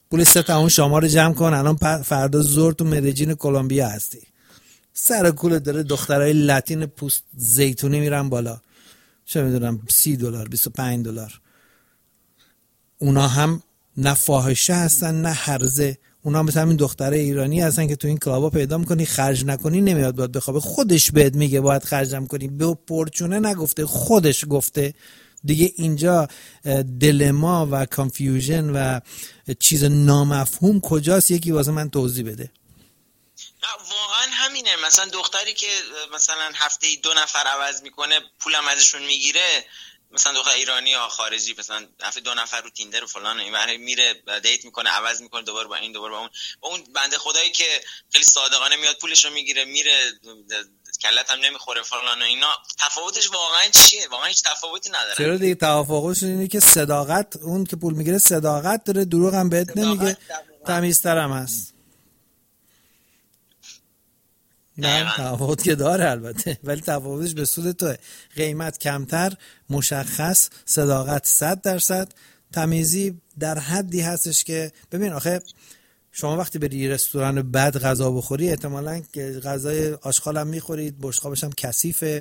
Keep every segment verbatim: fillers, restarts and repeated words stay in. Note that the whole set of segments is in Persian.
پول سه تا اون شما رو جمع کن، الان فردا ظهر تو مدیجین کلمبیا هستی. سر کول داره دخترای لاتین پوست زیتونی میرن بالا، چه میدونم سی دلار بیست و پنج دلار. اونا هم نه فاحشه هستن نه هرزه، اونا مثل همین دختره ایرانی هستن که تو این کلابا پیدا میکنی خرج نکنی نمیاد باید بخوابه، خودش بهت میگه باید خرجم کنی، به پرچونه نگفته، خودش گفته دیگه. اینجا دلما و کانفیوژن و چیز نامفهوم کجاست؟ یکی واسه من توضیح بده. واقعا همینه. مثلا دختری که مثلا هفته ای دو نفر عوض میکنه پولم ازشون میگیره، مثلا دختر ایرانی یا خارجی مثلا هفته دو نفر رو تیندر و فلان و این میره دیت میکنه، عوض میکنه، دوباره با این دوباره با اون. با اون بنده خدایی که خیلی صادقانه میاد پولش رو میگیره میره، کلت هم نمیخوره فلان و اینا، تفاوتش واقعا چیه؟ واقعا هیچ تفاوتی نداره. چرا دیگه؟ تفاوتش اینه که صداقت، اون که پول میگیره صداقت داره، دروغ هم بهت نمیگه، تمیزتر هم هست. نه تفاوت که داره البته، ولی تفاوتش به سود توه. قیمت کمتر، مشخص، صداقت صد درصد، تمیزی در حدی هستش که ببین آخه شما وقتی بری رستوران بد غذا بخوری احتمالاً که غذای آشغال هم میخورید، بشقابش هم کثیفه،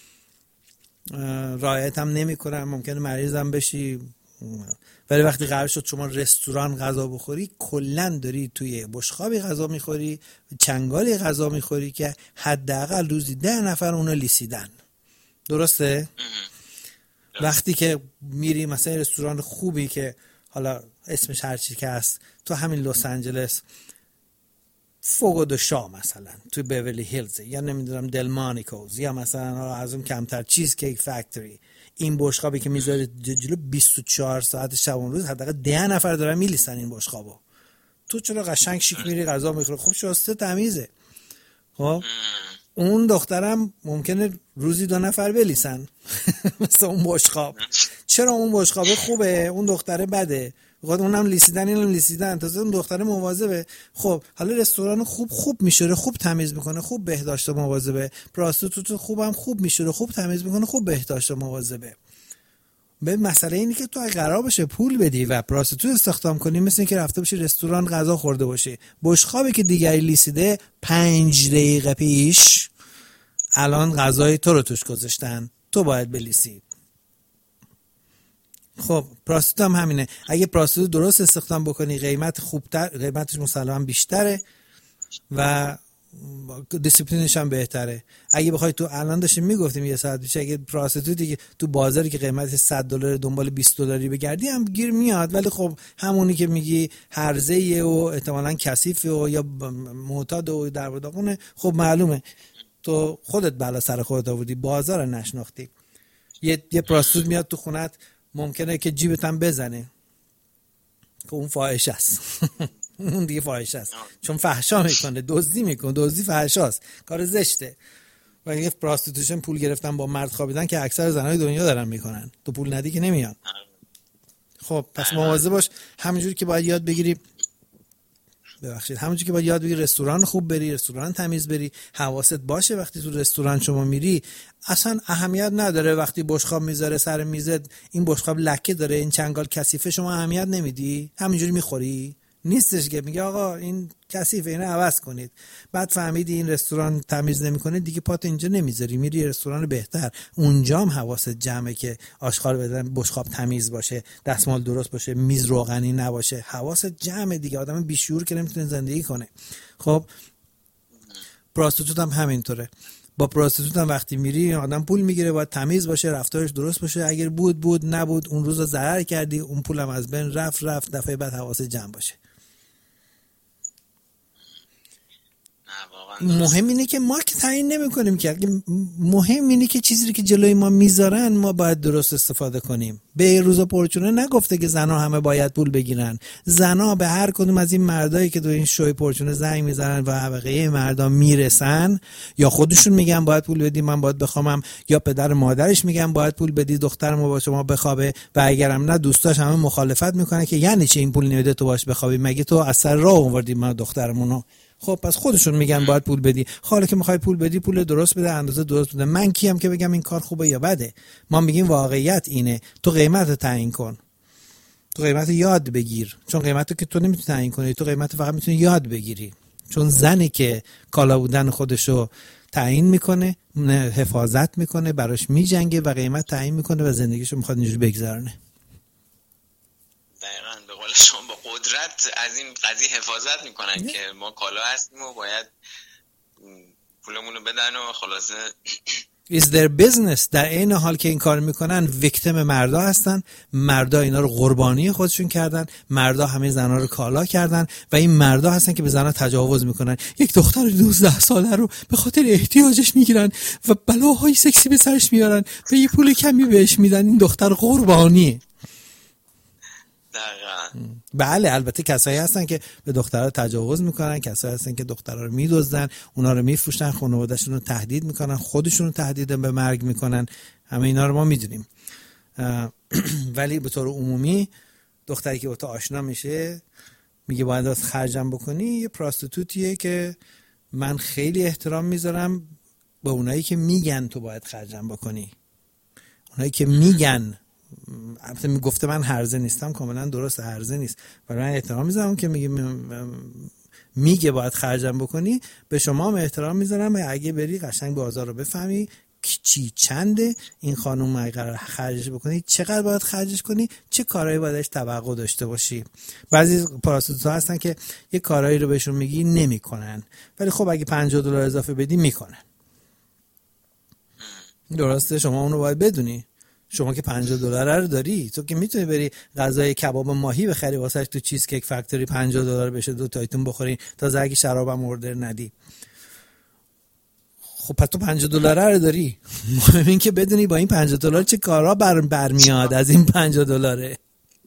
رعایت هم نمیکنن، ممکنه مریض هم بشی. ولی وقتی قرار شد شما رستوران غذا بخوری، کلن داری توی بشقابی غذا میخوری، چنگالی غذا میخوری که حداقل روزی ده نفر اونو لیسیدن. درسته؟ وقتی که میری مثلا رستوران خوبی که حالا اسمش هر چی که هست تو همین لس آنجلس، فوگو دو شا مثلا توی بیورلی هیلز، یا نمیدونم دلمانیکوز، یا مثلا از اون کمتر چیز کیک فکتوری، این بشقابی که میذاره جلو بیست و چهار ساعت شب اون روز حداقل ده نفر دارن میلیسن این بشقابو. تو چرا قشنگ شیک میری غذا میخوری، خب شسته تمیزه. خب اون دخترم ممکنه روزی دو نفر بلیسن مثلا اون بشقاب. چرا اون بشقابه خوبه اون دختره بده؟ بخاطر اونم لیسیدن اینم لیسیدن، تازه اون دختره مواظبه. خب حالا رستوران خوب خوب میشوره، خوب تمیز میکنه، خوب بهداشت و مواظبه. پراستیتوت خوبم خوب میشوره، خوب تمیز میکنه، خوب بهداشت و مواظبه. به مسئله اینه که تو اگه قرار باشه پول بدی و پراستیتوت استخدام کنی، مثل اینکه رفته باشی رستوران غذا خورده باشی، بشقابی که دیگری لیسیده پنج دقیقه پیش الان غذای تو رو توش گذاشتن، تو باید بلیسی. خب پراستیتوت هم همینه. اگه پراستیتوت درست استخدام بکنی قیمت خوبتر، قیمتش مسلماً بیشتره و دیسیپلینش هم بهتره. اگه بخوای تو الان داشتیم میگفتیم یه ساعت پیش، اگه پراستیتوتی که تو بازاری که قیمتش صد دلار دنبال بیست دلاری بگردی هم گیر میاد، ولی خب همونی که میگی هرزه و احتمالاً کثیفه و یا معتاد و در و داغونه، خب معلومه تو خودت بالا سر خودت آوردی، بازار نشناختی. یه یه پراستیتوت میاد تو خونت، ممکنه که جیبت هم بزنه که اون فاحشه است. اون دیگه فاحشه است چون فحشا میکنه، دزدی میکنه، دزدی فحشاست، کار زشته. و این پراستیتوشن پول گرفتن با مرد خوابیدن که اکثر زنای دنیا دارن میکنن، تو پول ندی که نمیان. خب پس مواظب باش. همینجوری که باید یاد بگیری ببخشید همونجوری که باید یاد بگیری رستوران خوب بری، رستوران تمیز بری، حواست باشه وقتی تو رستوران شما میری اصلا اهمیت نداره وقتی بشقاب میذاره سر میزت این بشقاب لکه داره، این چنگال کثیفه، شما اهمیت نمیدی، همینجوری میخوری. نیستش که میگه آقا این کثیفه اینو عوض کنید، بعد فهمیدی این رستوران تمیز نمیکنه دیگه پات اینجا نمیذاری، میری رستوران بهتر، اونجا هم حواست جمعه که آشغال بدن، بشقاب تمیز باشه، دستمال درست باشه، میز روغنی نباشه، حواست جمعه دیگه. آدم بیشعور که نمیتونه زندگی کنه. خب پراستیتوت هم همینطوره. با پراستیتوت هم وقتی میری آدم پول میگیره، باید تمیز باشه، رفتارش درست باشه، اگر بود بود نبود اون روز ضرر کردی، اون پولم از بین رفت رفت، دفعه بعد حواست جمع باشه. مهم اینه که ما که تعیین نمی کنیم که، مهم اینه که چیزی که جلوی ما میذارن ما باید درست استفاده کنیم. به روزا پرچونه نگفته که زنا همه باید پول بگیرن. زنا به هر کدوم از این مردایی که تو این شوی پرچونه زنگ میزنن و بقیه مردا میرسن، یا خودشون میگن باید پول بدی من باید بخوامم، یا پدر مادرش میگن باید پول بدی دخترمو با شما بخوابه، و اگرم نه دوستاش همه مخالفت میکنن که یعنی چی این پول نمیده تو باش بخوابی، مگه تو از سر راه آوردی ما دخترمونو. خب پس خودشون میگن باید پول بدی. حالا که میخوای پول بدی پول درست بده، اندازه درست بده. من کیم که بگم این کار خوبه یا بده؟ ما میگیم واقعیت اینه، تو قیمت تعیین کن. تو قیمت یاد بگیر، چون قیمت رو که تو نمیتونی تعیین کنی، تو قیمت فقط میتونی یاد بگیری، چون زنی که کالا بودن خودشو تعیین میکنه، حفاظت میکنه، براش میجنگه و قیمت تعیین میکنه و زندگیشو میخواد اینجوری بگذرونه. دقیقاً به قول شما با قدرت از این قضیه حفاظت میکنن نه. که ما کالا هستیم و باید پولمون رو بدن و خلاصه is their business. در این حال که این کار میکنن ویکتیم مردا هستن، مردا اینا رو قربانی خودشون کردن، مردا همه زنا رو کالا کردن و این مردا هستن که به زنا تجاوز میکنن. یک دختر دوازده ساله رو به خاطر احتیاجش میگیرن و بلاهای سکسی به سرش میارن و یه پول کمی بهش میدن، این دختر قربانیه. بله البته کسایی هستن که به دخترها تجاوز میکنن، کسایی هستن که دخترها رو میدزدن، اونا رو میفروشن، خانواده‌شون رو تهدید میکنن، خودشون رو تهدید به مرگ میکنن، همه اینا رو ما میدونیم. ولی به طور عمومی دختری که با تو آشنا میشه میگه باید از خرجم بکنی، یه پراستیتوتیه که من خیلی احترام میذارم به اونایی که میگن تو باید خرجم بکنی، اونایی که میگن. البته میگفته من هرزه نیستم، کاملا درست هرزه نیست، ولی من احترام میذارم که میگه میگه باید خرجم بکنی. به شما هم احترام میذارم اگه بری قشنگ بازار رو بفهمی چی چنده، این خانم اگه قرار خرجش بکنی چقدر باید خرجش کنی، چه کارهایی بایدش توقع داشته باشی. بعضی پاراستوت‌ها هستن که یه کارهایی رو بهشون میگی نمیکنن، ولی خب اگه پنجاه دلار اضافه بدی میکنن. درسته، شما اونو باید بدونی. شما که پنجاه دلار رو داری، تو که میتونی بری غذای کباب ماهی بخری واسش تو چیز کیک فکتوری پنجاه دلار بشه، دو تایتون بخورین تا اگه شرابم اوردر ندی. خب پس تو پنجاه دلار رو داری، مهم این که بدونی با این پنجاه دلار چه کارا بر برمیاد از این پنجاه دلاره.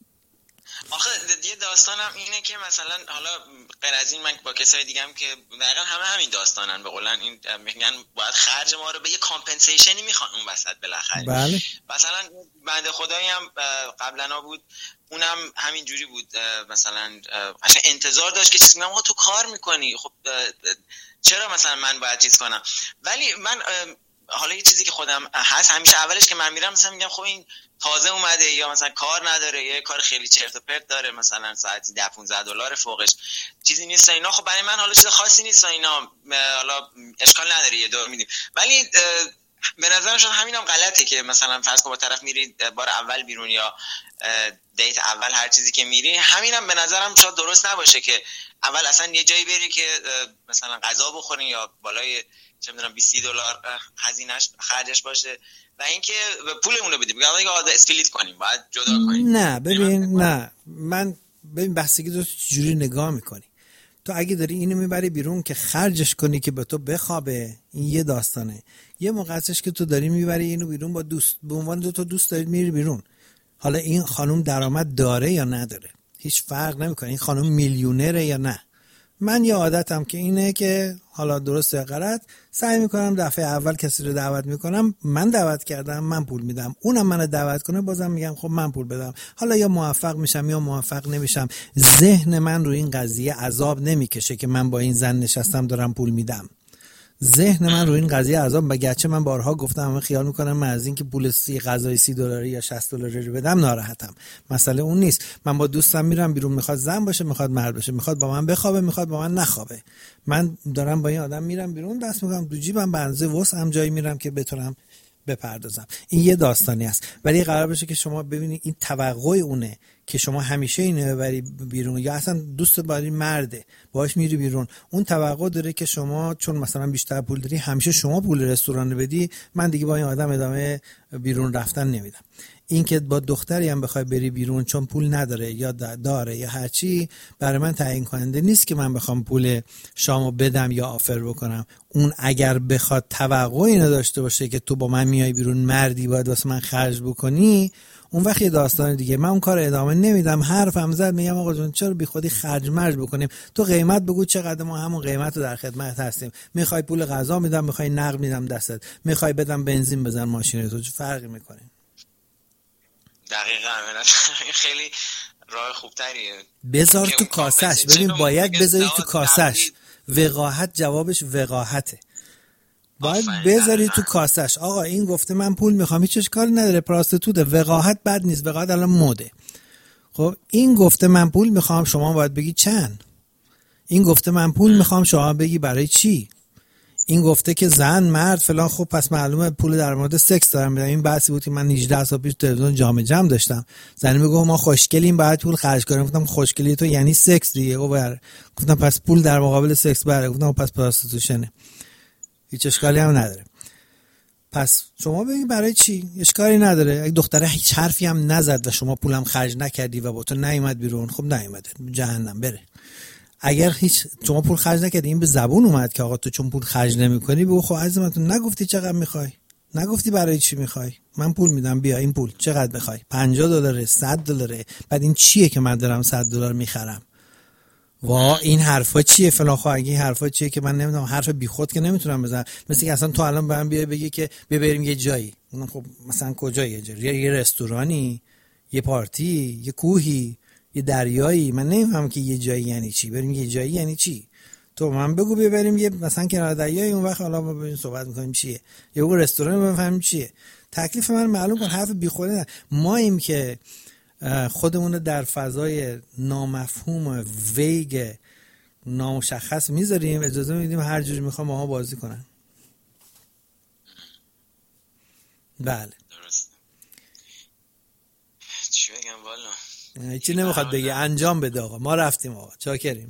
آخه یه داستانم اینه که مثلا حالا غیر از این من با کسای دیگه هم که دقیقاً همه همین داستانن، به قولن این میگن باید خرج ما رو به یه کامپنسیشنی میخوان اون وسط بالاخره. بله. مثلا بنده خدایی هم قبلا بود، اونم همین جوری بود، مثلا قشنگ انتظار داشت که چیز میگم آقا تو کار میکنی، خب چرا مثلا من باید چیز کنم. ولی من حالا یه چیزی که خودم هست همیشه اولش که من میرم مثلا میگم خب این تازه اومده یا مثلا کار نداره یا کار خیلی چرت و پرت داره، مثلا ساعتی ده پانزده دلار فوقش چیزی نیست اینا. خب برای من حالا چیز خاصی نیست اینا، حالا اشکال نداره یه دور میدیم. ولی به نظرم شد همینم غلطه که مثلا فرض کن با طرف میری بار اول بیرون یا دیت اول هر چیزی که میری، همینم به نظرم شاید درست نباشه که اول اصلا یه جایی بری که مثلا غذا بخورین یا بالای چه میدونم بیست دلار هزینه‌اش خرجش باشه و اینکه پولمون رو بدیم بگم آقا اسپلیت کنیم باید جدا کنیم. نه ببین نه من ببین بحثی تو جوری نگاه میکنی. تو اگه داری اینو میبری بیرون که خرجش کنی که به تو بخوابه، این یه داستانه. یه موقع هستش که تو داری میبری اینو بیرون با دوست، به عنوان دو تا دوست دارید میری بیرون. حالا این خانم درآمد داره یا نداره هیچ فرق نمیکنه، این خانم میلیونره یا نه. من یه عادتم که اینه که حالا درست یا غلط سعی میکنم دفعه اول کسی رو دعوت میکنم، من دعوت کردم من پول میدم، اونم منو دعوت کنه بازم میگم خب من پول بدم. حالا یا موفق میشم یا موفق نمیشم، ذهن من رو این قضیه عذاب نمیکشه که من با این زن نشستم دارم پول میدم. ذهن من رو این قضیه عذاب، بگرچه من بارها گفتم همه خیال میکنم من از این که پول سی غذای سی دلاری یا شصت دلاری رو بدم ناراحتم. مسئله اون نیست. من با دوستم میرم بیرون، میخواد زن باشه میخواد مرد باشه، میخواد با من بخوابه میخواد با من نخوابه، من دارم با این آدم میرم بیرون، دست میکنم تو جیبم به اندازه وسعم جایی میرم که بتونم بپردازم. این یه داستانی است. ولی قرار باشه که شما ببینید این توقع اونه که شما همیشه اینو ببری بیرون، یا اصلا دوست داری مرده باهاش میری بیرون، اون توقع داره که شما چون مثلا بیشتر پول داری همیشه شما پول رستوران رو بدی، من دیگه با این آدم ادامه بیرون رفتن نمیدم. این که با دختری هم بخوای بری بیرون چون پول نداره یا داره یا هر چی، برای من تعیین کننده نیست که من بخوام پول شامو بدم یا آفر بکنم. اون اگر بخواد توقع اینو داشته باشه که تو با من میای بیرون مردی باید واسه من خرج بکنی، اون وقت یه داستان دیگه. من اون کار ادامه نمیدم، حرفم زد میگم آقا جون چرا بی خودی خرج مرج بکنیم، تو قیمت بگو چقدر، ما همون قیمت رو در خدمت هستیم. میخوای پول غذا میدم، میخوای نقد میدم دستت، میخوای بدم بنزین بزن ماشین تو، چه فرقی میکنه؟ دقیقاً خیلی راه خوبتریه. بذار تو کاسش، ببین باید بذاری تو کاسش. وقاحت جوابش وقاحته. باید بذاری تو کاسش. آقا این گفته من پول میخوام، هیچ اشکالی نداره، پراستیتوته، وقاحت بد نیست، وقاحت الان مده. خب این گفته من پول میخوام، شما باید بگی چند. این گفته من پول میخوام، شما بگی برای چی. این گفته که زن مرد فلان، خب پس معلومه پول در مورد سکس دارم میدم. این بحثی بود که من هجده سال پیش تلویزیون جام جم داشتم. زنی میگه ما خوشگلیم باید پول خرج کنیم. گفتم خوشگلی تو یعنی سکس دیگه. گفتم پس پول در مقابل سکس بره. گفتم پس پراستیتوشنه. هیچ اشکالی هم نداره. پس شما بگید برای چی؟ اشکالی نداره. اگه دختره هیچ حرفی هم نزد و شما پولم خرج نکردی و با تو نیومد بیرون، خب نیومده جهنم بره. اگر هیچ شما پول خرج نکردی، این به زبون اومد که آقا تو چون پول خرج نمی‌کنی، بگو خب عزیزم تو نگفتی چقدر می‌خوای، نگفتی برای چی می‌خوای، من پول میدم بیا این پول چقدر می‌خوای، پنجاه دلاره، صد دلاره، بعد این چیه که من دارم صد دلار می‌خرم، وا این حرفا چیه فلان. خب اگه این حرفا چیه که من نمیدونم، حرف بیخود که نمیتونم بزنم. مثل که اصلا تو الان به من بیای بگی که بیا بریم یه جایی، خب مثلا کجایی؟ یه جایی، یه رستورانی، یه پارتی، یه کوهی، یه دریایی. من نمیفهمم که یه جایی یعنی چی. بریم یه جایی یعنی چی؟ تو من بگو بیا بریم یه مثلا کنار دریایی، اون وقت حالا ما ببین صحبت می‌کنیم چیه. یا بگو رستوران بفهمیم چیه. تکلیف من معلوم کن. حرف بیخوده نه. ما ایم که خودمون در فضای نامفهوم ویگ نامشخص میذاریم، اجازه میدیم هر جوری میخوام ما بازی کنن. بله درست. چی بگم والا؟ هیچی نمیخواد بگی، انجام بده آقا. ما رفتیم آقا، چاکریم.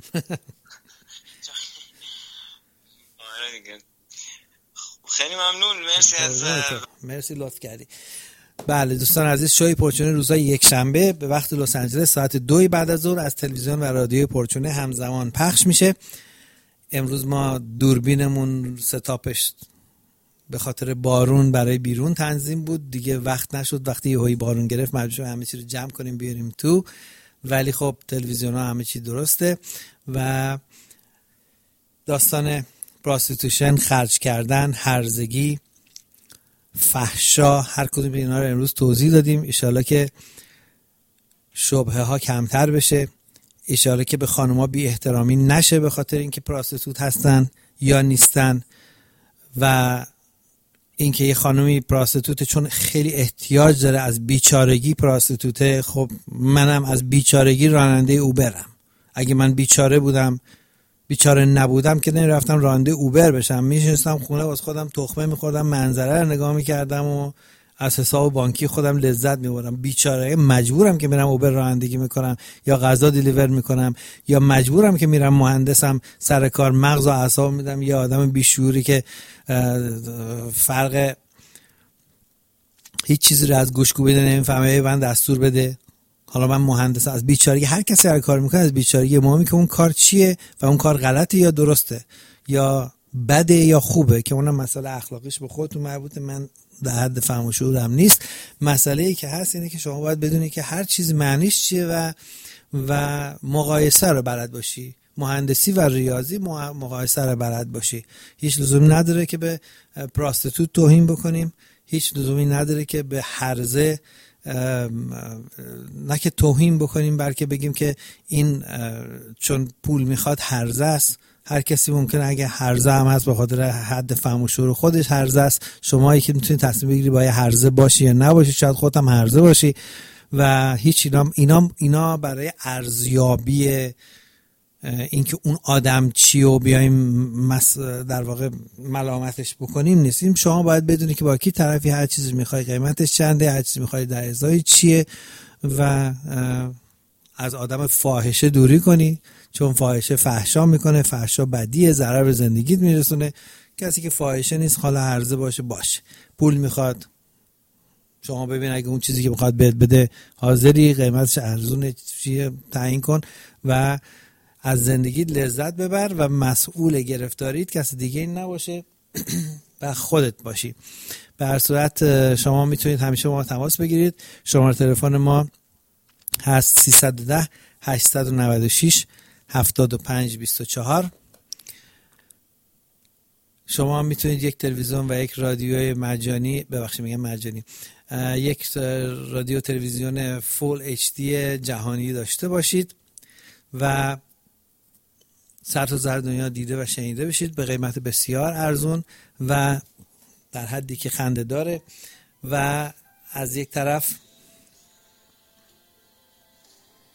خیلی ممنون، مرسی از مرسی لطف کردی. بله دوستان عزیز، شوی پرچونه روزهای یک شنبه به وقت لس آنجلس ساعت دوی بعد از ظهر از تلویزیون و رادیوی پرچونه همزمان پخش میشه. امروز ما دوربینمون ستاپش به خاطر بارون برای بیرون تنظیم بود، دیگه وقت نشد. وقتی یهویی بارون گرفت مجبور شدیم همه چی رو جمع کنیم بیاریم تو، ولی خب تلویزیون ها همه چی درسته. و داستان پراستیتوشن، خرج کردن، هرزگی، فحشا، هر کدوم اینا رو امروز توضیح دادیم. انشالله که شبهه ها کمتر بشه، انشالله که به خانوما بی احترامی نشه به خاطر اینکه پراستیتوت هستن یا نیستن، و اینکه یه خانومی پراستیتوته چون خیلی احتیاج داره از بیچارگی پراستیتوته. خب منم از بیچارگی راننده اوبرم. اگه من بیچاره بودم، بیچاره نبودم که نمیرفتم راننده اوبر بشم، میشستم خونه واسه خودم تخمه میخوردم، منظره رو نگاه میکردم و از حساب بانکی خودم لذت میبردم. بیچاره مجبورم که میرم اوبر رانندگی میکنم یا غذا دیلیور میکنم، یا مجبورم که میرم مهندسم سر کار مغز و اعصاب میدم، یا آدم بیشعوری که فرق هیچ چیزی رو از گوش کوبیده نمیفهمه من دستور بده. حالا من مهندسم. از بیچارگی هر کسی هر کار میکنه از بیچارگی مهمی که اون کار چیه و اون کار غلطه یا درسته یا بده یا خوبه، که اونم مسئله اخلاقیش به خودتون مربوطه، من در حد فهم و شعورم نیست. مسئله ای که هست اینه که شما باید بدونی که هر چیز معنیش چیه و و مقایسه رو بلد باشی. مهندسی و ریاضی مقایسه رو بلد باشی. هیچ لزومی نداره که به پراستیتوت توهین بکنیم، هیچ لزومی نداره که به هرزه نه که توهین بکنیم، بلکه بگیم که این چون پول میخواد هرزه است. هر کسی ممکنه اگه هرزه هم هست به خاطر حد فهم و شعور خودش هرزه است. شمایی که میتونی تصمیم بگیری باید هرزه باشی یا نباشی، شاید خودت هم هرزه باشی و هیچ اینا اینا اینا برای ارزیابی اینکه اون آدم چی و بیایم مس در واقع ملامتش بکنیم نیستیم. شما باید بدونی که با کی طرفی، هر چیزی میخوای قیمتش چنده، هر چیزی میخوای در ازای چیه و از آدم فاحشه دوری کنی، چون فاحشه فحشا میکنه، فحشا بدیه، ضرر به زندگیت میرسونه. کسی که فاحشه نیست حالا هرزه باشه باشه، پول میخواد، شما ببین اگه اون چیزی که میخواد بهت بده حاضری قیمتش ارزونه چیه تعیین کن و از زندگیت لذت ببر و مسئول گرفتاریت کسی دیگه این نباشه و خودت باشی. به هر صورت شما میتونید همیشه با ما تماس بگیرید. شماره تلفن ما هست سیصد و ده هشتصد و نود و شش هفتاد و پنج بیست و چهار. شما میتونید یک تلویزیون و یک رادیوی مجانی، ببخشید میگم مجانی، یک رادیو تلویزیون فول اچ دی جهانی داشته باشید و سر تا سر دنیا دیده و شنیده بشید به قیمت بسیار ارزون و در حدی که خنده داره. و از یک طرف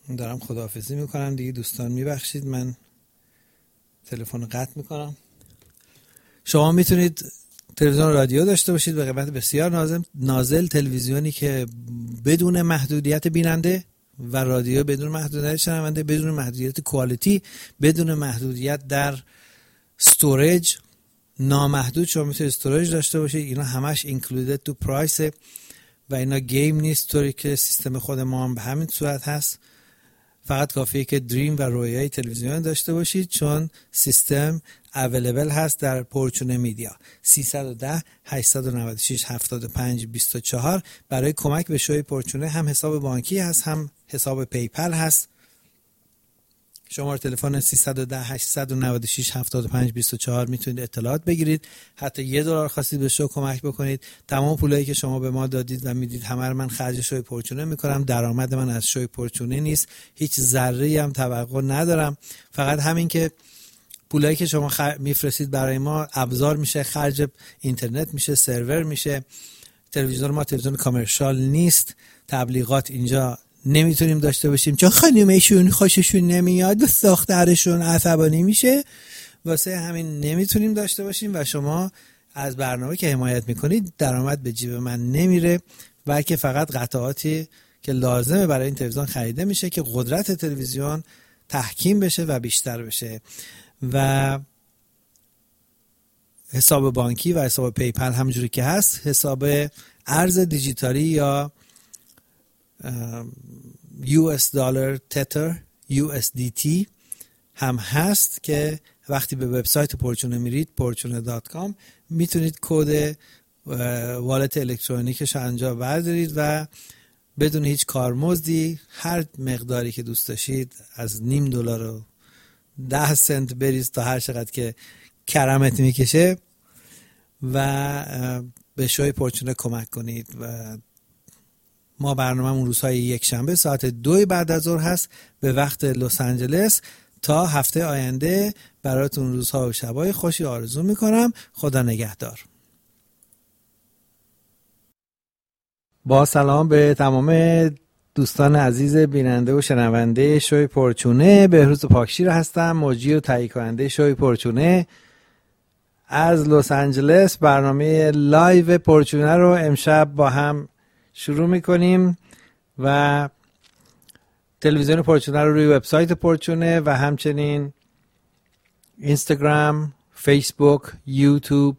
دارم خداحافظی میکنم دیگه. دوستان میبخشید من تلفن قطع میکنم. شما میتونید تلویزیون رادیو داشته باشید به قیمت بسیار نازل نازل تلویزیونی که بدون محدودیت بیننده و رادیو بدون محدودیت شنونده، بدون محدودیت کوالیتی، بدون محدودیت در استوریج، نامحدود شما میتونید استوریج داشته باشید. اینا همش اینکلودد تو پرایس و اینا گیم نیست، طوری که سیستم خود ما هم به همین صورت هست. فقط کافیه که دریم و رویای تلویزیون داشته باشید چون سیستم اویلیبل هست در پورچونه میدیا. سیصد و ده هشتصد و نود و شش هفتاد و پنج بیست و چهار برای کمک به شوی پورچونه هم حساب بانکی هست هم حساب پیپل هست. شماره تلفن سیصد و ده هشتصد و نود و شش هفتاد و پنج بیست و چهار میتونید اطلاعات بگیرید. حتی یه دلار خواستید به شو کمک بکنید، تمام پولایی که شما به ما دادید و میدید همه رو من خرج شوی پورچونه میکنم. درآمد من از شوی پورچونه نیست، هیچ ذره‌ای هم توقع ندارم. فقط همین که پولایی که شما خ... میفرستید برای ما ابزار میشه، خرج اینترنت میشه، سرور میشه. تلویزیون ما تلویزیون کامرشال نیست، تبلیغات اینجا نمیتونیم داشته باشیم چون خانومشون خوششون نمیاد و دخترشون عصبانی میشه، واسه همین نمیتونیم داشته باشیم و شما از برنامه که حمایت میکنید درآمد به جیب من نمیره، بلکه فقط قطعاتی که لازمه برای این تلویزیون خریده میشه که قدرت تلویزیون تحکیم بشه و بیشتر بشه. و حساب بانکی و حساب پیپل همجوری که هست، حساب ارز دیجیتالی یا یو اس دلار تتر یو اس دی تی هم هست که وقتی به وبسایت پورچونه میرید پورچونه دات کام میتونید کد والت الکترونیکش انجا بردارید و بدون هیچ کارمزدی هر مقداری که دوست داشتید از نیم دلار و ده سنت بریز تا هر چقدر که کرمت میکشه و به شوی پورچونه کمک کنید. و ما برنامه‌مون روزهای یک شنبه ساعت دو بعد از ظهر هست به وقت لس آنجلس. تا هفته آینده براتون روزها و شبای خوشی آرزو میکنم. خدا نگهدار. با سلام به تمام دوستان عزیز بیننده و شنونده شوی پورچونه، بهروز پاکشیر هستم، مجری و تهیه کننده شوی پورچونه از لس آنجلس. برنامه لایو پورچونه رو امشب با هم شروع میکنیم و تلویزیون پورچونه رو روی وبسایت پورچونه و همچنین اینستاگرام، فیسبوک، یوتیوب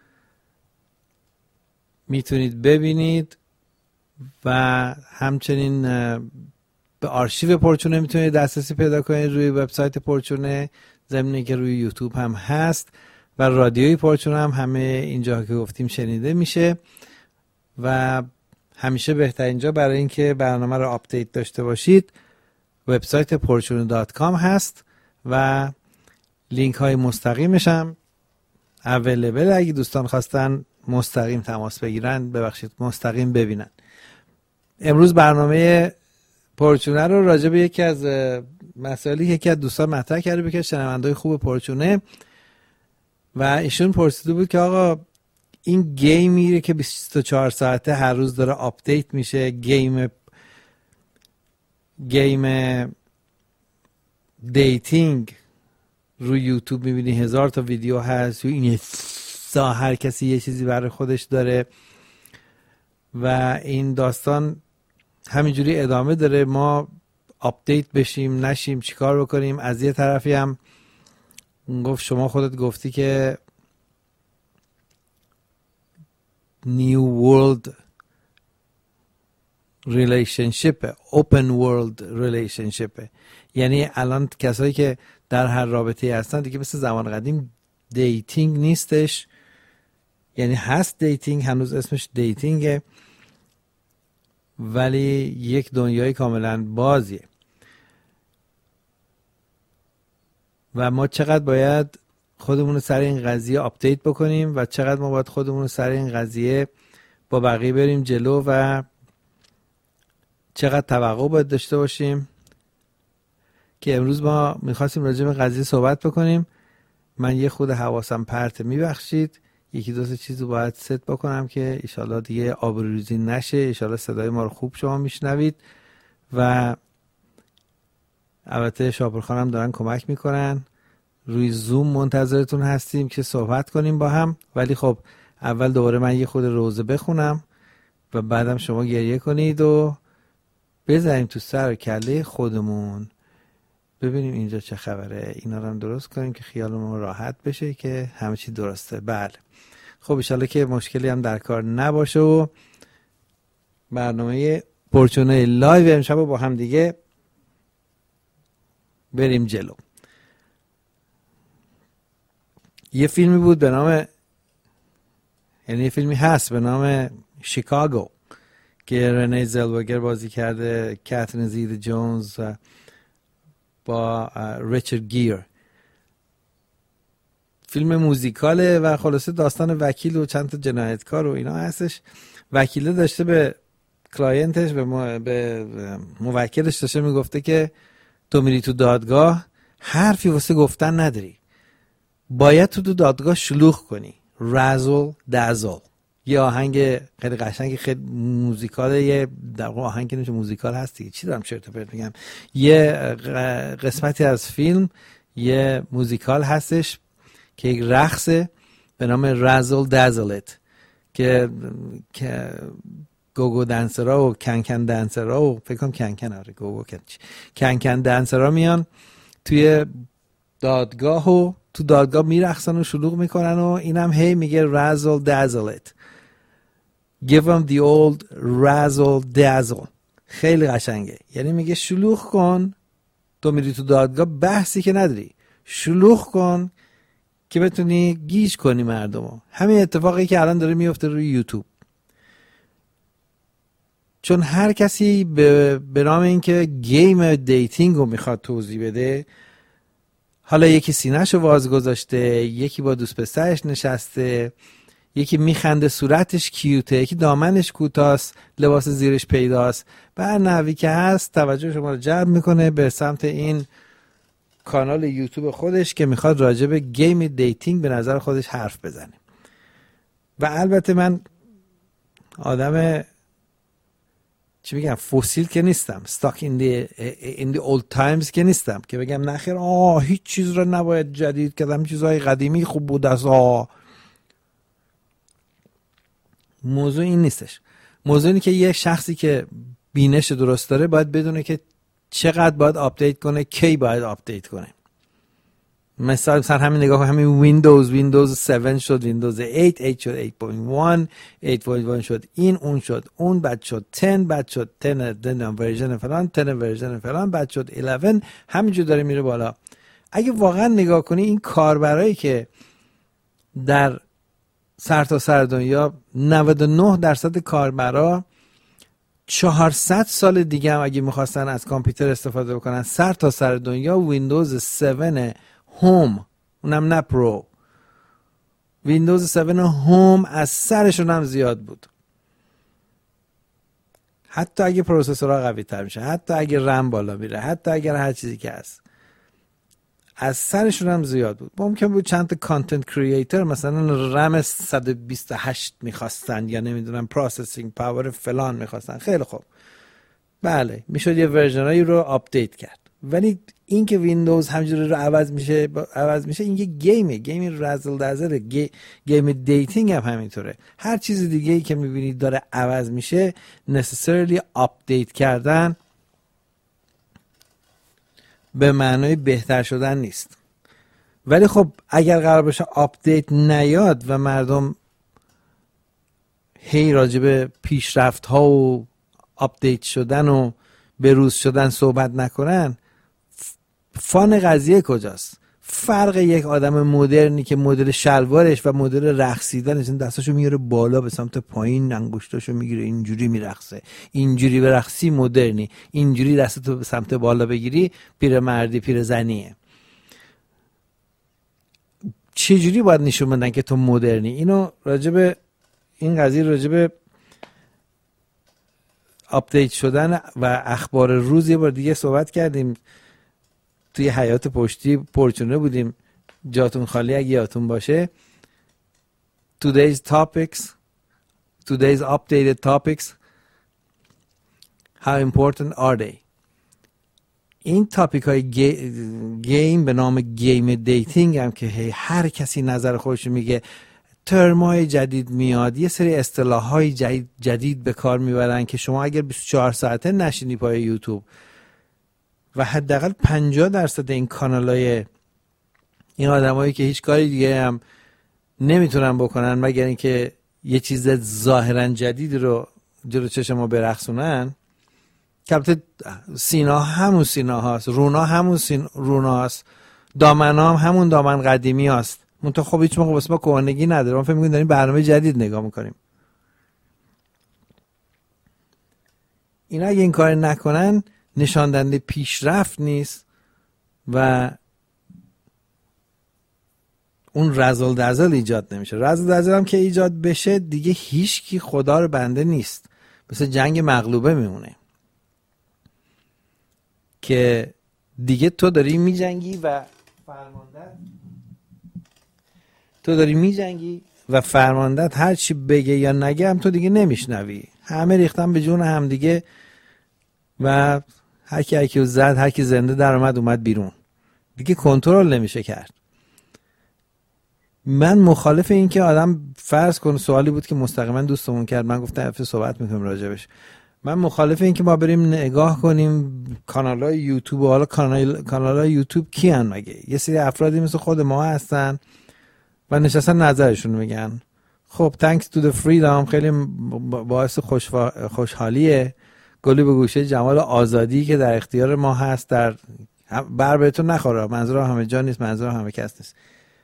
میتونید ببینید و همچنین به آرشیو پورچونه میتونید دسترسی پیدا کنید روی وبسایت پورچونه، ضمن که روی یوتیوب هم هست و رادیوی پورچونه هم همه اینجا که گفتیم شنیده میشه. و همیشه بهترین جا برای اینکه برنامه رو آپدیت داشته باشید وبسایت پورچونه دات کام هست و لینک های مستقیمش هم اویلیبل. اگه دوستان خواستن مستقیم تماس بگیرن، ببخشید مستقیم ببینن. امروز برنامه پورچونه رو راجع به یکی از مسائلی که یکی از دوستان مطرح کرده بود که شنونده‌های خوب پورچونه و ایشون پرسیده بود که آقا این گیمیه که بیست و چهار ساعته هر روز داره آپدیت میشه، گیم گیم دیتینگ روی یوتیوب میبینی هزار تا ویدیو هست و این سا هر کسی یه چیزی برای خودش داره و این داستان همینجوری ادامه داره. ما آپدیت بشیم نشیم چیکار بکنیم؟ از یه طرفی هم گفت شما خودت گفتی که New World Relationship Open World Relationship، یعنی الان کسایی که در هر رابطه هستن دیگه مثل زمان قدیم دیتینگ نیستش، یعنی هست دیتینگ، هنوز اسمش دیتینگه ولی یک دنیای کاملا بازیه و ما چقدر باید خودمون رو سر این قضیه آپدیت بکنیم و چقدر ما باید خودمون رو سر این قضیه با بقیه بریم جلو و چقدر توقع باید داشته باشیم که امروز ما میخواستیم راجع به قضیه صحبت بکنیم. من یه خود حواسم پرته، میبخشید، یکی دو تا چیزو باید ست بکنم که ایشالله دیگه آبروریزی نشه، ایشالله صدای ما رو خوب شما میشنوید و البته شاپورخان هم دارن کمک میکنن. روی زوم منتظرتون هستیم که صحبت کنیم با هم، ولی خب اول دوباره من یه خود روزه بخونم و بعدم شما گریه کنید و بزنیم تو سر کله خودمون ببینیم اینجا چه خبره. اینا رو هم درست کنیم که خیالمون راحت بشه که همه چی درسته. بله خب انشالله که مشکلی هم در کار نباشه و برنامه پرچونه لایو امشب با هم دیگه بریم جلو. یه فیلمی بود به نام، یعنی یه فیلمی هست به نام شیکاگو که رنه زلوگر بازی کرده، کاترین زیتا جونز با ریچارد گیر. فیلم موزیکاله و خلاصه داستان وکیل و چند تا جنایتکار و اینا هستش. وکیله داشته به کلاینتش، به, مو... به موکلش داشته میگفته که تو میری تو دادگاه حرفی واسه گفتن نداری، باید تو تو دادگاه شلوغ کنی، رزل دزل. یه آهنگ خیلی قشنگی، خیلی موزیکاله، یه در واقع آهنگ که نمیشه موزیکال هستی، چی دارم چرت و پرت میگم. یه قسمتی از فیلم یه موزیکال هستش که یک رقصه به نام رزل دزلت که که گوگو دنسرها و کنکن دنسرها و فکر کنم کنکن آره گوگو کنکن دنسرها میان توی دادگاه و تو دادگاه میرقصن و شلوغ میکنن و اینم هی میگه رزل دزلت، give them the old razzle dazzle. خیلی قشنگه، یعنی میگه شلوغ کن، تو میری تو دادگاه بحثی که نداری، شلوغ کن که بتونی گیج کنی مردمو. همین اتفاقی که الان داره میفته روی یوتیوب، چون هر کسی به به نام اینکه گیم دیتینگ رو میخواد توضیح بده، حالا یکی سینه‌شو واز گذاشته، یکی با دوست پسرش نشسته، یکی میخنده صورتش کیوته، یکی دامنش کوتاست لباس زیرش پیداست، به هر نحوی که هست توجه شما رو جلب میکنه به سمت این کانال یوتیوب خودش که میخواد راجع به گیم دیتینگ به نظر خودش حرف بزنه. و البته من آدم چی میگم فسیل که نیستم، stuck in the in the old times که نیستم که بگم نخیر آه هیچ چیز رو نباید جدید کردم، چیزهای قدیمی خوب بود از آه. موضوع این نیستش. موضوع اینه که یه شخصی که بینش درست داره باید بدونه که چقدر باید آپدیت کنه، کی باید آپدیت کنه. مثلا مثلا همین نگاه همین ویندوز ویندوز هفت شد، ویندوز هشت، هشت شد هشت پوینت یک، هشت پوینت یک شد این اون شد اون، بعد شد ده، بعد شد ده ده ورژن فلان، ده ورژن فلان، بعد شد یازده، همینجور داره میره بالا. اگه واقعا نگاه کنی این کاربرایی که در سر تا سر دنیا نود و نه درصد کاربرا چهارصد سال دیگه هم اگه میخواستن از کامپیوتر استفاده بکنن سر تا سر دنیا ویندوز هفت هوم، اونم نه پرو، ویندوز هفت هوم از سرشون هم زیاد بود. حتی اگه پروسسورها قوی تر میشه، حتی اگه رم بالا میره، حتی اگر هر چیزی که هست از سرشون هم زیاد بود. ممکن بود چند تا کانتنت کریئتور مثلا رم صد و بیست و هشت میخواستن یا نمیدونم پروسسینگ پاور فلان میخواستن، خیلی خوب بله میشد یه ورژنایی رو آپدیت کرد. ولی این که ویندوز همجوری رو عوض میشه عوض میشه این یه گیمه، گیمی رزل دزله، گی، گیم دیتینگ هم همینطوره. هر چیز دیگه ای که میبینید داره عوض میشه necessarily آپدیت کردن به معنای بهتر شدن نیست. ولی خب اگر قرار باشه آپدیت نیاد و مردم هی راجب پیشرفت ها و آپدیت شدن و بروز شدن صحبت نکنن، فان قضیه کجاست؟ فرق یک آدم مدرنی که مدل شلوارش و مدل رقصیدنش دستاشو میاره بالا به سمت پایین، انگشتاشو میگیره اینجوری میرقصه، اینجوری برقصی مدرنی، اینجوری دستتو به سمت بالا بگیری پیر مردی پیر زنیه. چجوری باید نشون بدن که تو مدرنی؟ اینو راجب این قضیه راجب آپدیت شدن و اخبار روز یه بار دیگه صحبت کردیم. توی حیات پشتی پرچونه بودیم، جاتون خالی اگه یادتون باشه. Today's topics, today's updated topics, how important are they؟ این تاپیک های گی... گیم به نام گیم دیتینگ هم که هر کسی نظر خودش میگه، ترمای جدید میاد، یه سری اصطلاح های جدید, جدید به کار میبرن که شما اگر بیست و چهار ساعته نشینی پای یوتیوب و حداقل پنجاه درصد این کانالای این آدمایی که هیچ کاری دیگه هم نمیتونن بکنن مگر اینکه یه چیز ظاهرا جدید رو جلو چشم ما برقصونن، که البته سینا همون سینا هاست، رونا همون سین رونا هست، دامن هم همون دامن قدیمی هست، منطقه خب هیچ موقع واسه ما کهنگی نداره. ما فکر می‌کنیم داریم برنامه جدید نگاه میکنیم. اینا اگه این کار نکنن نشان دهنده پیشرفت نیست و اون رزل دزل ایجاد نمیشه. رزل دزل هم که ایجاد بشه دیگه هیچ کی خدا رو بنده نیست، مثل جنگ مغلوبه میمونه که دیگه تو داری میجنگی و فرماندت تو داری میجنگی و فرماندت هر چی بگه یا نگه هم تو دیگه نمیشنوی، همه ریختن به جون هم دیگه و هر کی هر کی زد، هر کی زنده در اومد اومد بیرون، دیگه کنترل نمیشه کرد. من مخالف این که آدم فرض کن، سوالی بود که مستقیما دوستمون کرد، من گفتم افت صحبت میکنیم راجبش، من مخالف این که ما بریم نگاه کنیم کانال‌های یوتیوب و حالا کانال کانال‌های یوتیوب کیان مگه؟ یه سری افرادی مثل خود ما هستن و نشستن نظرشون میگن. خب thanks to the freedom، خیلی باعث خوشفا... خوشحالیه، گلی به گوشه جمال آزادی که در اختیار ما هست. در بر بهتون نخوره، منظورم همه جا نیست، منظورم همه کس نیست،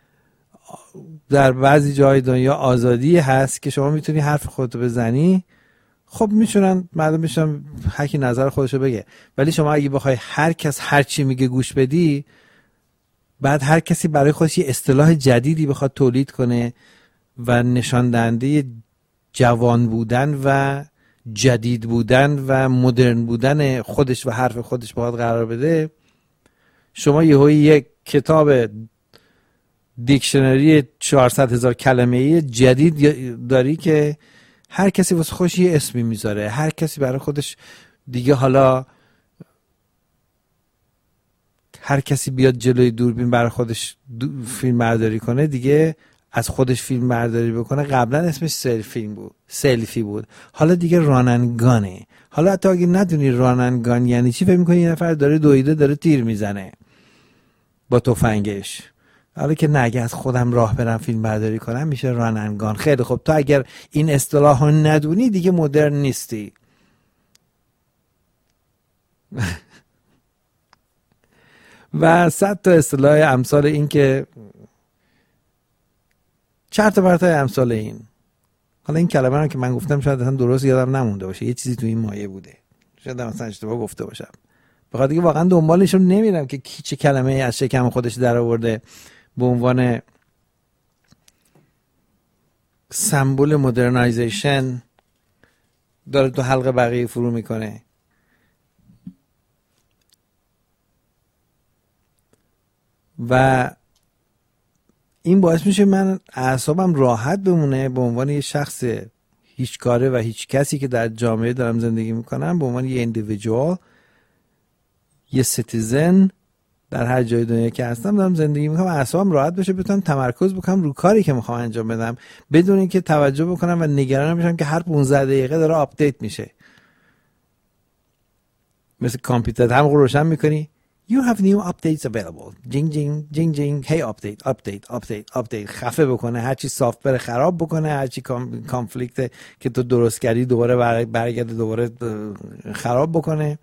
در بعضی جای دنیا آزادی هست که شما میتونی حرف خودتو بزنی. خب میشونن مردم میشن هر کی نظر خودشو بگه، ولی شما اگه بخوای هر کس هر چی میگه گوش بدی، بعد هر کسی برای خودش یه اصطلاح جدیدی بخواد تولید کنه و نشان دهنده جوان بودن و جدید بودن و مدرن بودن خودش و حرف خودش بخواد قرار بده، شما یهو یک کتاب دیکشنری چهارصد هزار کلمه‌ای جدید داری که هر کسی واسه خودش یه اسمی میذاره، هر کسی برای خودش دیگه، حالا هر کسی بیاد جلوی دوربین برای خودش دو فیلم برداری کنه، دیگه از خودش فیلم برداری بکنه. قبلا اسمش سلفی بود سلفی بود حالا دیگه راننگانه. حالا حتی اگه ندونی راننگان یعنی چی، فکر می‌کنی یه نفر داره دویده داره تیر میزنه با تفنگش. حالا که نه، اگه از خودم راه برم فیلم برداری کنم میشه راننگان. خیلی خب، تو اگر این اصطلاح ها ندونی دیگه مدرن نیستی. و صد تا اصطلاح امثال این که چرت و پرتای امثال این. حالا این کلمه رو که من گفتم شاید اصلا درست یادم نمونده باشه، یه چیزی تو این مایه بوده، شاید مثلا اشتباه گفته باشم، بخاطر اینکه واقعا دنبالش رو نمیرم که کی چه کلمه از شکم خودش در آورده به عنوان سمبل مدرنایزیشن داره تو حلق بقیه فرو میکنه. و این باعث میشه من اعصابم راحت بمونه به عنوان یه شخص هیچ کاره و هیچ کسی که در جامعه دارم زندگی میکنم، به عنوان یه اندیویدوال، یه سیتیزن در هر جای دنیا که هستم دارم زندگی میکنم، اعصابم راحت بشه، بتونم تمرکز بکنم رو کاری که میخوام انجام بدم بدون اینکه توجه بکنم و نگران بشم که هر پانزده دقیقه داره آپدیت میشه. مثل کامپیوتر هم روشن میکنی You have new updates available. جینگ جینگ جینگ جینگ. Hey update update update update. خفه بکنه، هرچی سافتور خراب بکنه، هرچی کانفلیکت که تو درست کردی دوباره برگرده دوباره خراب بکنه،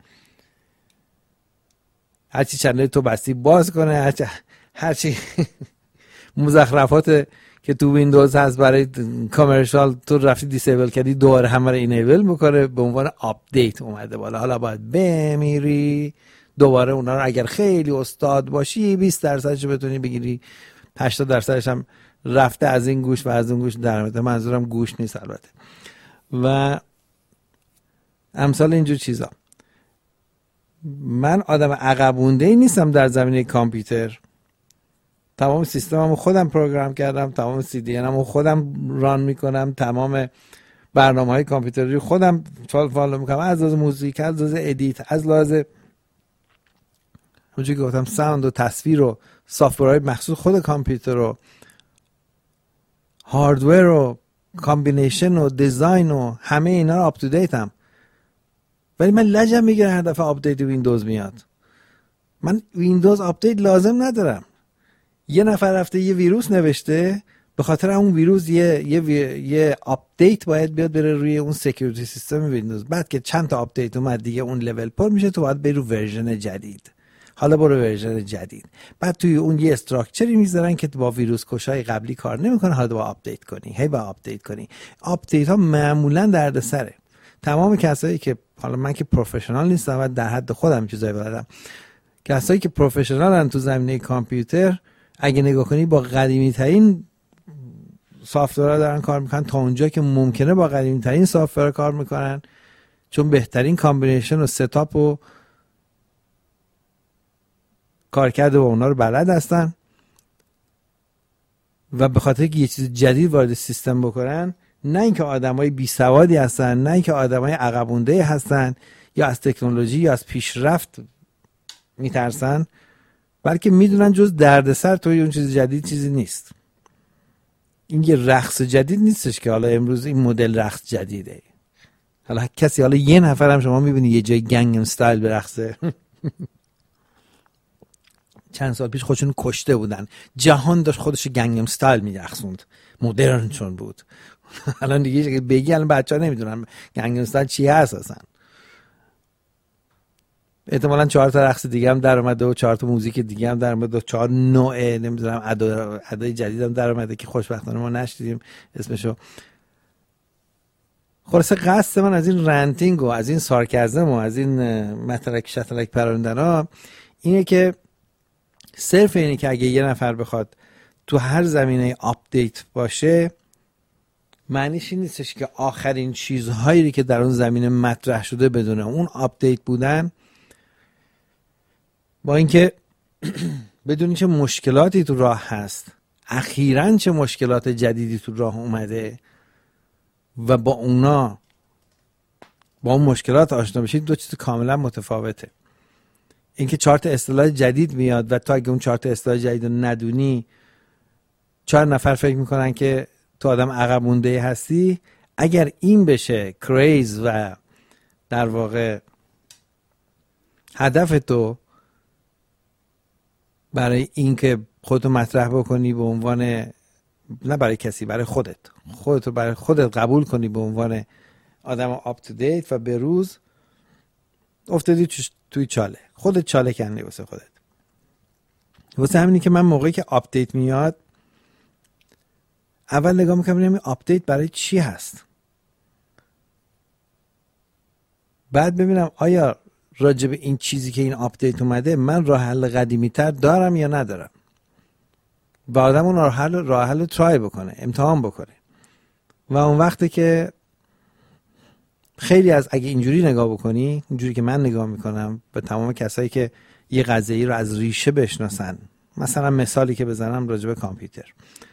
هرچی چنل تو بستی باز کنه، هرچی هرچی مزخرفات که تو ویندوز هست برای کامرشال تو رفتی دیسیبل کردی دوباره همه رو اینیبل میکنه، به عنوان آپدیت اومده بالا. حالا باید بمیری دوباره اونا رو، اگر خیلی استاد باشی بیست درصدش بتونی بگیری، هشتاد درصدش هم رفته از این گوش و از اون گوش در میاد. منظورم گوش نیست البته. و امثال اینجور چیزا. من آدم عقب مونده‌ای نیستم در زمینه کامپیوتر. تمام سیستممو خودم پروگرام کردم، تمام سی دی انمو خودم ران میکنم، تمام برنامه‌های کامپیوتری خودم فالو میکنم، از لحاظ موزیک، از لحاظ ادیت، از لحاظ همونجوری که گفتم ساوند و تصویر و سافتورهای مخصوص خود کامپیوتر و هاردور و کامبینیشن و دیزاین و همه اینا رو آپ تو دیت هم. ولی من لجم میگیره هر دفعه آپدیت ویندوز میاد. من ویندوز آپدیت لازم ندارم. یه نفر رفته یه ویروس نوشته، به خاطر اون ویروس یه یه وی... یه آپدیت باید بیاد بره روی اون سکیوریتی سیستم ویندوز. بعد که چند تا آپدیت اومد دیگه اون لول پر میشه، تو باید بری رو ورژن جدید. حالا برو ورژن جدید. بعد توی اون یه استراکچری میذارن که با ویروس کشای قبلی کار نمیکنه، حالا با آپدیت کنی، هی با آپدیت کنی. آپدیت ها معمولا دردسره. تمام کسایی که، حالا من که پروفشنال نیستم و در حد خودم چیزایی بلدم، کسایی که پروفشنالن تو زمینه کامپیوتر، اگه نگاه کنی با قدیمی ترین سافتورها دارن کار میکنن، تا اونجا که ممکنه با قدیمی ترین سافتورها کار میکنن، چون بهترین کامبینیشن و ستاپ و کارکرد با اونا رو بلد هستن و به خاطر که یه چیز جدید وارد سیستم بکنن، نه اینکه آدمای بی سوادی هستن، نه اینکه آدمای عقب مونده هستن یا از تکنولوژی یا از پیشرفت میترسن، بلکه میدونن جز دردسر توی اون چیز جدید چیزی نیست. این یه رقص جدید نیستش که حالا امروز این مدل رقص جدیده. حالا کسی، حالا یه نفر هم شما میبینی یه جای گنگنام استایل برقصه؟ چند سال پیش خودشون کشته بودن، جهان داشت خودش گنگنام استایل میرقصوند، مدرن چون بود. الان دیگه بگی الان بچه‌ها نمیدونن گنگنام استایل چی هست اصلا. احتمالاً چهار تا رقص دیگه هم در اومده و چهار تا موزیک دیگه هم در اومده و چهار نوع نمیدونم ادا ادای جدید هم در اومده که خوشبختانه ما نشدیدیم اسمشو. خلاصه قصد من از این رنتینگ و از این سارکزم و از این متلک شتلک پراندن ها اینه که صرف اینه که اگه یه نفر بخواد تو هر زمینه آپدیت باشه، معنیش این نیستش که آخرین چیزهایی که در اون زمینه مطرح شده بدونه اون آپدیت بودن، با اینکه بدونی چه مشکلاتی تو راه هست، اخیراً چه مشکلات جدیدی تو راه اومده و با اونا با اون مشکلات آشنا بشید، دو چیز کاملا متفاوته. اینکه چهار تا اصطلاح جدید میاد و تو اگه اون چهار تا اصطلاح جدید رو ندونی، چهار نفر فکر میکنن که تو آدم عقب مونده هستی. اگر این بشه کریز و در واقع هدف تو برای اینکه خودتو مطرح بکنی به عنوان، نه برای کسی، برای خودت، خودتو برای خودت قبول کنی به عنوان آدم آپ تو دیت و به روز، افتادی توی چاله، خودت چاله کندی واسه خودت. واسه همینی که من موقعی که آپدیت میاد اول نگاه میکنم ببینم این آپدیت برای چی هست، بعد ببینم آیا راجع به این چیزی که این آپدیت اومده من راه حل قدیمی تر دارم یا ندارم. و آدم اون راه حل راه حل ترای بکنه، امتحان بکنه. و اون وقتی که خیلی از، اگه اینجوری نگاه بکنی، اینجوری که من نگاه میکنم به تمام کسایی که یه قضیه رو از ریشه بشناسن، مثلا مثالی که بزنم راجع به کامپیوتر،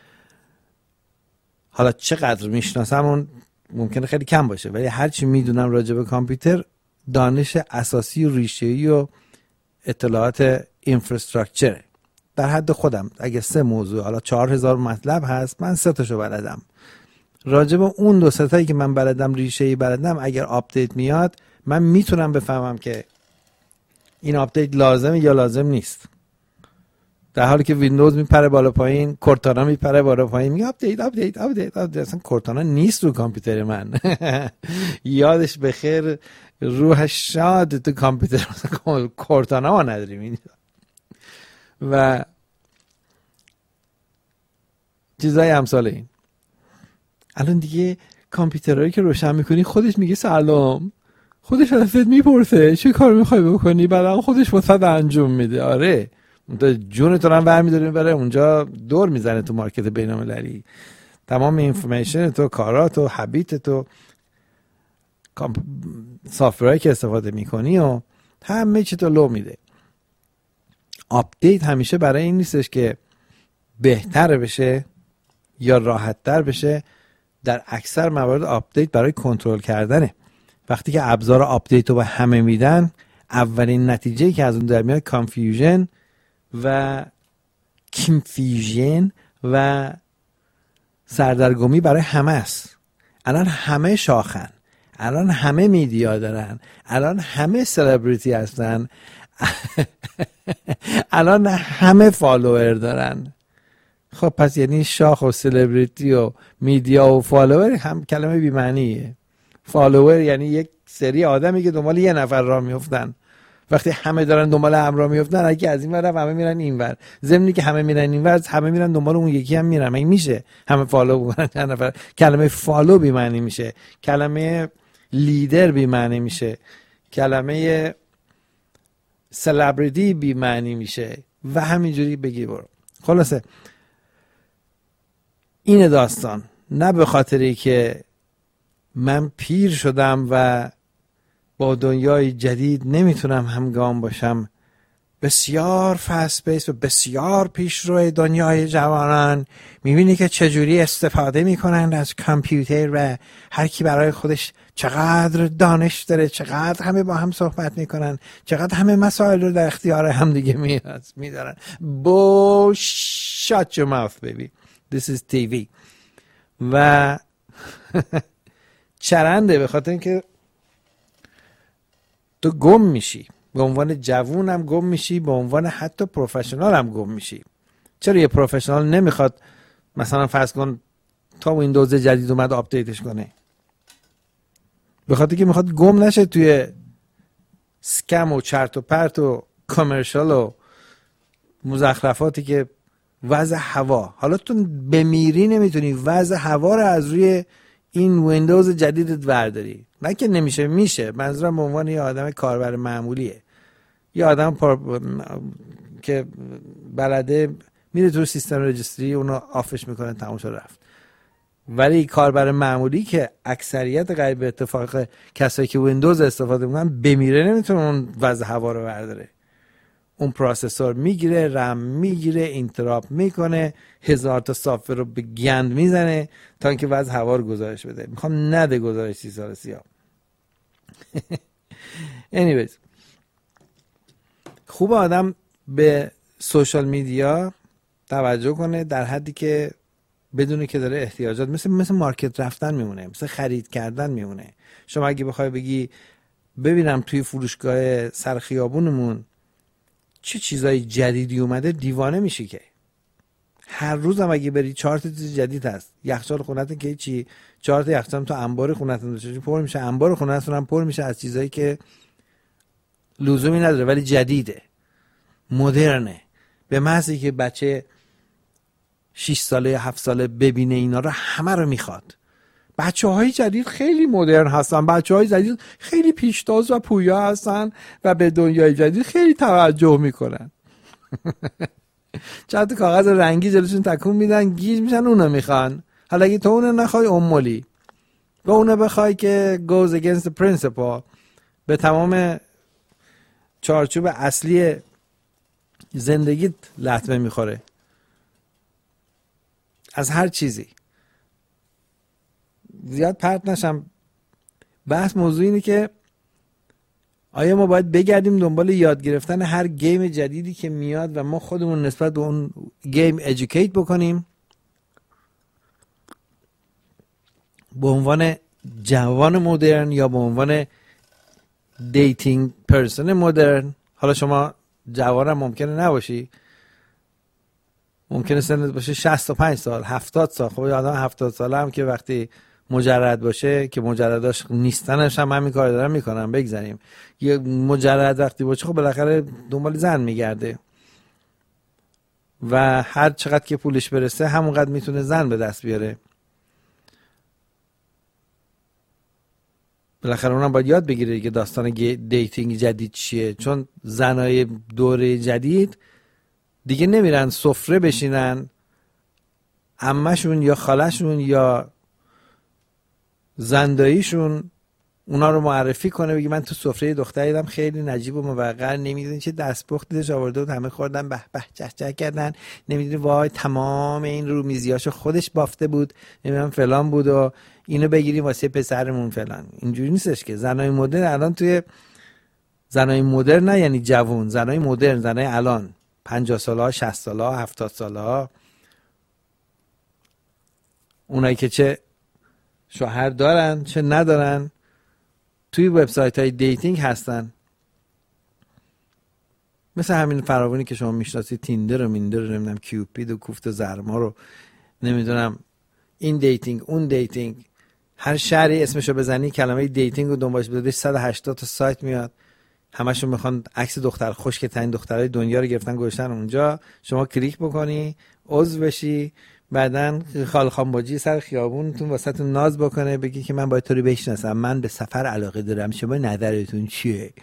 حالا چقدر میشناسم اون ممکنه خیلی کم باشه، ولی هرچی میدونم راجع به کامپیوتر، دانش اساسی و ریشه‌ای و اطلاعات اینفراستراکچر در حد خودم. اگه سه موضوع، حالا چهار هزار مطلب هست، من سه تاشو بلدم. راجع به اون دو سه تایی که من بلدم، ریشه‌ای بلدم، اگر آپدیت میاد من میتونم بفهمم که این آپدیت لازمه یا لازم نیست. در حالی که ویندوز میپره بالا پایین، کورتانا میپره بالا پایین، میگه آپدیت آپدیت آپدیت آپدیت. اصلا کورتانا نیست رو کامپیوتر من. یادش بخیر، روحش شاد، تو کامپیوتر کورتانا ما نداریم اینجا. و چیزای امثال این. الان دیگه کامپیوترهایی که روشن میکنی خودش میگه سلام، خودش ازت میپرسه چه کار میخوای بکنی، بعد خودش واسه انجام میده. آره، اون جون تو هم برمی‌داره میبره اونجا، دور میزنه تو مارکت بین‌المللی. تمام اینفورمیشن تو، کارات و هابیت تو، سافتورایی که استفاده میکنی و همه چی تو لو میده. آپدیت همیشه برای این نیستش که بهتر بشه یا راحت‌تر بشه. در اکثر موارد آپدیت برای کنترل کردنه. وقتی که ابزار آپدیت رو به همه میدن، اولین نتیجه که از اون در میاد کانفیوژن و کینفیژن و سردرگمی برای همه است. الان همه شاخن، الان همه میدیا دارن، الان همه سلبریتی هستن، الان همه فالوور دارن. خب پس یعنی شاخ و سلبریتی و میدیا و فالوور هم کلمه بی‌معنیه. فالوور یعنی یک سری آدمی که دنبال یه نفر راه میافتن. وقتی همه دارن دنبال هم راه میافتن، اگه از این ور همه میرن این ور، ضمنی که همه میرن این ور، همه میرن دنبال اون یکی هم میرن. این میشه همه فالو بکنن چند نفر؟ کلمه فالو بی معنی میشه، کلمه لیدر بی معنی میشه، کلمه سلبریتی بی معنی میشه و همینجوری بگی برو. خلاصه این داستان نه به خاطری که من پیر شدم و با دنیای جدید نمیتونم همگام باشم، بسیار فست بیس و بسیار پیشرو دنیای جوانان. میبینی که چجوری استفاده میکنن از کامپیوتر و هر کی برای خودش چقدر دانش داره، چقدر همه با هم صحبت میکنن، چقدر همه مسائل رو در اختیار هم دیگه میدارن. بو shut your mouth baby, this is تی وی. و چرنده به خاطر اینکه تو گم میشی، به عنوان جوون هم گم میشی، به عنوان حتی پروفشنال هم گم میشی. چرا یه پروفشنال نمیخواد مثلا فرض کن تا ویندوز جدید اومد آپدیتش کنه؟ به خاطر که میخواد گم نشه توی سکم و چرت و پرت و کامرشال و مزخرفاتی که وضع هوا. حالا تو بمیری نمیتونی وضع هوا رو از روی این ویندوز جدیدت برداری. نه که نمیشه، میشه. منظورم به عنوان یه آدم کاربر معمولیه، یه آدم پر... که بلده میره تو سیستم رجستری اونو آفش میکنه، تموم شد رفت. ولی کاربر معمولی که اکثریت غیر به اتفاق کسایی که ویندوز استفاده میکنن بمیره نمیتونه اون وضع هوا رو برداره. اون پروسسور میگیره، رم میگیره، اینتراپ میکنه، هزار تا سافت رو به گند میزنه تا اینکه وضع هوا رو گزارش بده. میخوام نده گزارش سی سال سیاه. anyways خوب آدم به سوشال میدیا توجه کنه در حدی که بدونه که داره احتیاجات، مثل مثل مارکت رفتن میمونه، مثل خرید کردن میمونه. شما اگه بخوای بگی ببینم توی فروشگاه سر خیابونمون چه چیزای جدیدی اومده، دیوانه میشی که هر روز هم اگه بری چهار تا چیز جدید هست. یخچال خونتون که چی، چهار تا یخچال تو انبار خونتون داشته پر میشه، انبار خونتون هم پر میشه از چیزایی که لزومی نداره ولی جدیده، مدرنه. به محضی که بچه شش ساله هفت ساله ببینه اینا رو، همه رو میخواد. بچه های جدید خیلی مدرن هستن، بچه های جدید خیلی پیشتاز و پویا هستن و به دنیای جدید خیلی توجه میکنن. چند تا کاغذ رنگی جلوشون تکون میدن، گیج میشن، اونو میخوان. حالا اگه تو اونو نخوای امولی، به اونو بخوای که goes against the principle، به تمام چارچوب اصلی زندگیت لطمه میخوره از هر چیزی. زیاد پرت نشم، بحث موضوع اینه که آیا ما باید بگردیم دنبال یاد گرفتن هر گیم جدیدی که میاد و ما خودمون نسبت به اون گیم ادوکییت بکنیم به عنوان جوان مدرن یا به عنوان دیتینگ پرسن مدرن؟ حالا شما جوانم ممکنه نباشی، ممکنه سنت باشه شصت و پنج سال، هفتاد سال. خب یه آدم هفتاد ساله هم که وقتی مجرد باشه، که مجرداش نیستنش هم همین کار دارن میکنن، بگذاریم یه مجرد وقتی باشه خب بالاخره دنبال زن میگرده و هر چقدر که پولش برسه همونقدر میتونه زن به دست بیاره. بالاخره اونم باید یاد بگیره که داستان دیتینگ جدید چیه، چون زنای دوره جدید دیگه نمیرن سفره بشینن عمه‌شون یا خاله‌شون یا زنداییشون اونا رو معرفی کنه، بگی من تو سفره دختری دیدم خیلی نجیب و موقر، نمیدونی چه دستپختی داشت آورده بود، همه خوردن به به چه چه کردن، نمیدونی وای تمام این رومیزیاشو خودش بافته بود، نمیدونم فلان بود و اینو بگیریم واسه پسرمون فلان. اینجوری نیستش که. زنای مدرن الان توی زنای مدرن نه یعنی جوون، زنای مدرن، زنای الان پنجاه ساله ها، شصت ساله ها، هفتاد ساله ها، اونایی که چه شوهر دارن چه ندارن توی وبسایت های دیتینگ هستن. مثل همین فراوانی که شما میشناسید، تیندر و میندر رو، نمیدونم کیوپید و کوفت زرما رو، نمیدونم این دیتینگ اون دیتینگ، هر شهری اسمشو بزنی کلمه دیتینگ رو دنبالش بذاری صد و هشتاد تا سایت میاد، همشون میخوان عکس دختر خشک ترین دخترای دنیا رو گرفتن گذاشتن اونجا. شما کلیک بکنی عضو بشی، بعدن خال خانباجی سر خیابونتون واسهتون ناز بکنه، بگی که من باید تو رو بشناسم، من به سفر علاقه دارم، شما نظرتون چیه؟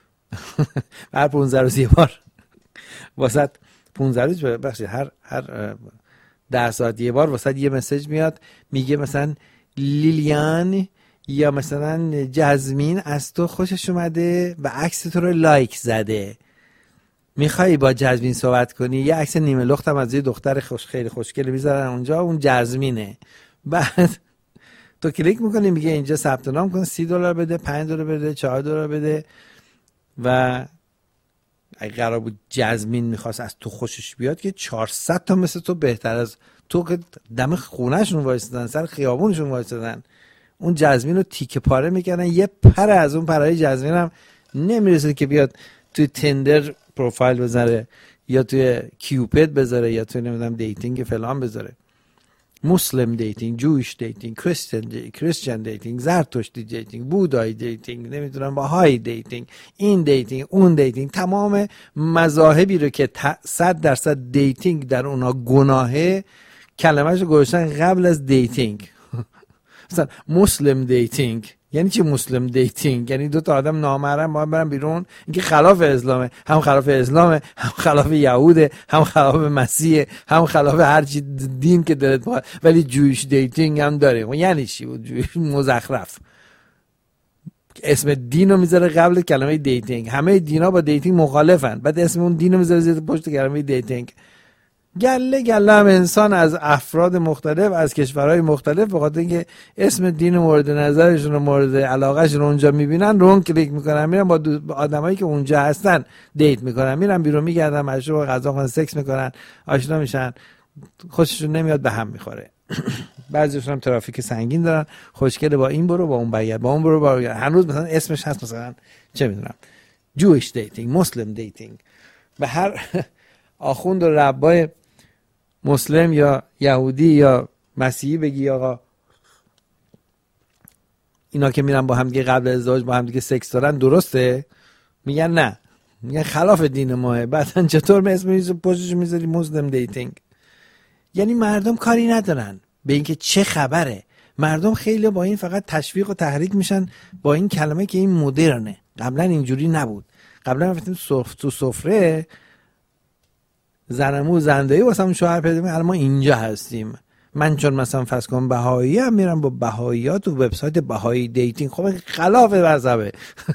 هر پانزده روز یه بار واسه پانزده روز بخشید هر هر ده ساعت یه بار واسه یه مسیج میاد، میگه مثلا لیلیان یا مثلا جزمین از تو خوشش اومده و عکس تو رو لایک زده، میخوایی با جزمین صحبت کنی؟ یه عکس نیمه لختم از یه دختر خوش خیلی خوشگل میذارن اونجا، اون جزمینه. بعد تو کلیک میکنی، میگه اینجا ثبت نام کن، سی دلار بده، پنج دلار بده، چهار دلار بده. و اگه قرار بود جزمین میخواست از تو خوشش بیاد که چهارصد تا مثل تو بهتر از تو که دم خونهشون وایستدن، سر خیابونشون وایستدن، اون جزمین رو تیکه پاره میکنن، یه پر از اون پرهای جزمین هم نمیرسه که بیاد توی تندر پروفایل بذاره یا توی کیوپید بذاره یا توی نمیدونم دیتینگ فلان بذاره. مسلم دیتینگ، جویش دیتینگ، کریستین کریستین دیتینگ، زرتشتی دیتینگ، بودایی دیتینگ، نمیدونم باهایی دیتینگ، این دیتینگ اون دیتینگ، تمام مذاهبی رو که صد درصد دیتینگ در اونا گناهه کلمه‌شو گذاشتن قبل از دیتینگ. مثلا مسلم دیتینگ یعنی چی؟ مسلم دیتینگ یعنی دو تا آدم نامحرم با هم برن بیرون، اینکه خلاف اسلامه، هم خلاف اسلامه، هم خلاف یهوده، هم خلاف مسیحه، هم خلاف هر چی دین که دلت بخواد، ولی جویش دیتینگ هم داره. و یعنی چی؟ جویش مزخرف، اسم دین رو میذاره قبل کلمه دیتینگ. همه دینا با دیتینگ مخالفن، بعد اسم اون دین رو میذاره زیر پشت کلمه دیتینگ. گله گله هم انسان از افراد مختلف از کشورهای مختلف به خاطر اینکه اسم دین مورد نظرشون و مورد علاقهشون اونجا میبینن رو اون کلیک میکنن، میرن با, با آدمایی که اونجا هستن دیت میکنن، میرن بیرون میگردن، مشروب غذا خورن، سکس میکنن، آشنا میشن، خوششون نمیاد به هم میخوره. بعضیشون هم ترافیک سنگین دارن، خوشگله با این برو با اون برگرد، با اون برو با برگرد. هنوز مثلا اسمش هست مثلا چه میدونم جویش دیتینگ، مسلم دیتینگ. به هر آخوند و ربای مسلم یا یهودی یا مسیحی بگی آقا اینا که میرن با هم دیگه قبل ازدواج با هم دیگه سکس دارن درسته؟ میگن نه، میگن خلاف دین ماه. بعدن چطور به اسم میز پشتش میذاری مسلم دیتینگ؟ یعنی مردم کاری ندارن به اینکه چه خبره. مردم خیلی با این فقط تشویق و تحریک میشن با این کلمه که این مدرنه. قبلا اینجوری نبود. قبلا رفتیم صف تو سفره زنمو زندهی واسه همون شوهر پیدا می‌کنیم، ما اینجا هستیم. من چون مثلا فرض کنم بهایی هم میرم با بهایی‌ها تو وبسایت بهایی دیتینگ، خب خلاف مذهبه.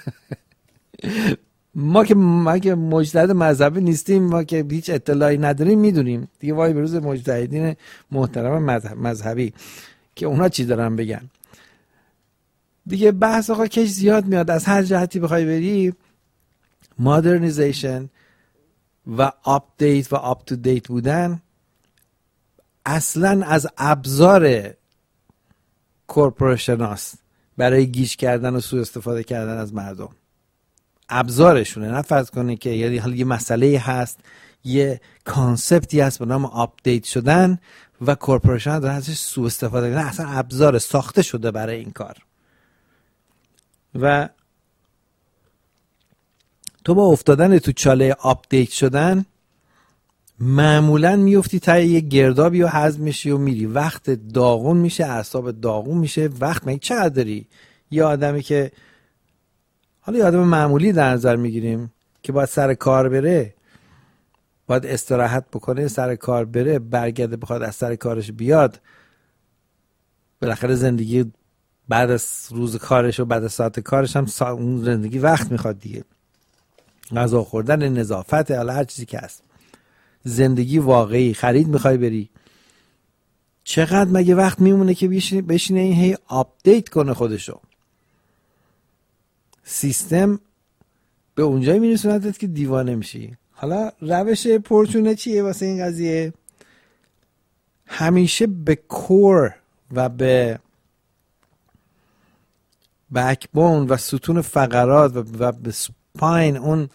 ما که ما که مجتهد مذهبی نیستیم، ما که هیچ اطلاعی نداریم، میدونیم دیگه. وای بروز مجتهدین محترم مذهبی که اونا چی دارن بگن دیگه. بحث آقا کش زیاد میاد، از هر جهتی بخوای بری مادرنیزیشن و آپدیت و آپ تو دیت بودن اصلا از ابزار کورپوریشن هاست برای گیج کردن و سوء استفاده کردن از مردم. ابزارشونه. نه فرض کنی که یعنی حالا یه مسئله هست، یه کانسپتی هست به نام آپدیت شدن و کورپوریشن ها دارن ازش سوء استفاده کردن. اصلا ابزار ساخته شده برای این کار. و تو با افتادن تو چاله آپدیت شدن معمولا میفتی تا یه گردابی و هضم میشی و میری، وقت داغون میشه، اعصاب داغون میشه. وقت مگه چقدر داری؟ یه آدمی که حالا یه آدم معمولی در نظر میگیریم که باید سر کار بره، باید استراحت بکنه، سر کار بره، برگرده بخواد از سر کارش بیاد، بالاخره زندگی بعد از روز کارش و بعد از ساعت کارش هم سا... اون زندگی وقت میخواد دیگه. غذا خوردن، نظافت، حالا هر چیزی که هست، زندگی واقعی، خرید میخوای بری، چقدر مگه وقت میمونه که بشینه, بشینه این هی آپدیت کنه خودشو؟ سیستم به اونجایی میرسوندت که دیوانه میشی. حالا روش پرچونه چیه واسه این قضیه؟ همیشه به کور و به بکبون و ستون فقرات و به سپاین، اون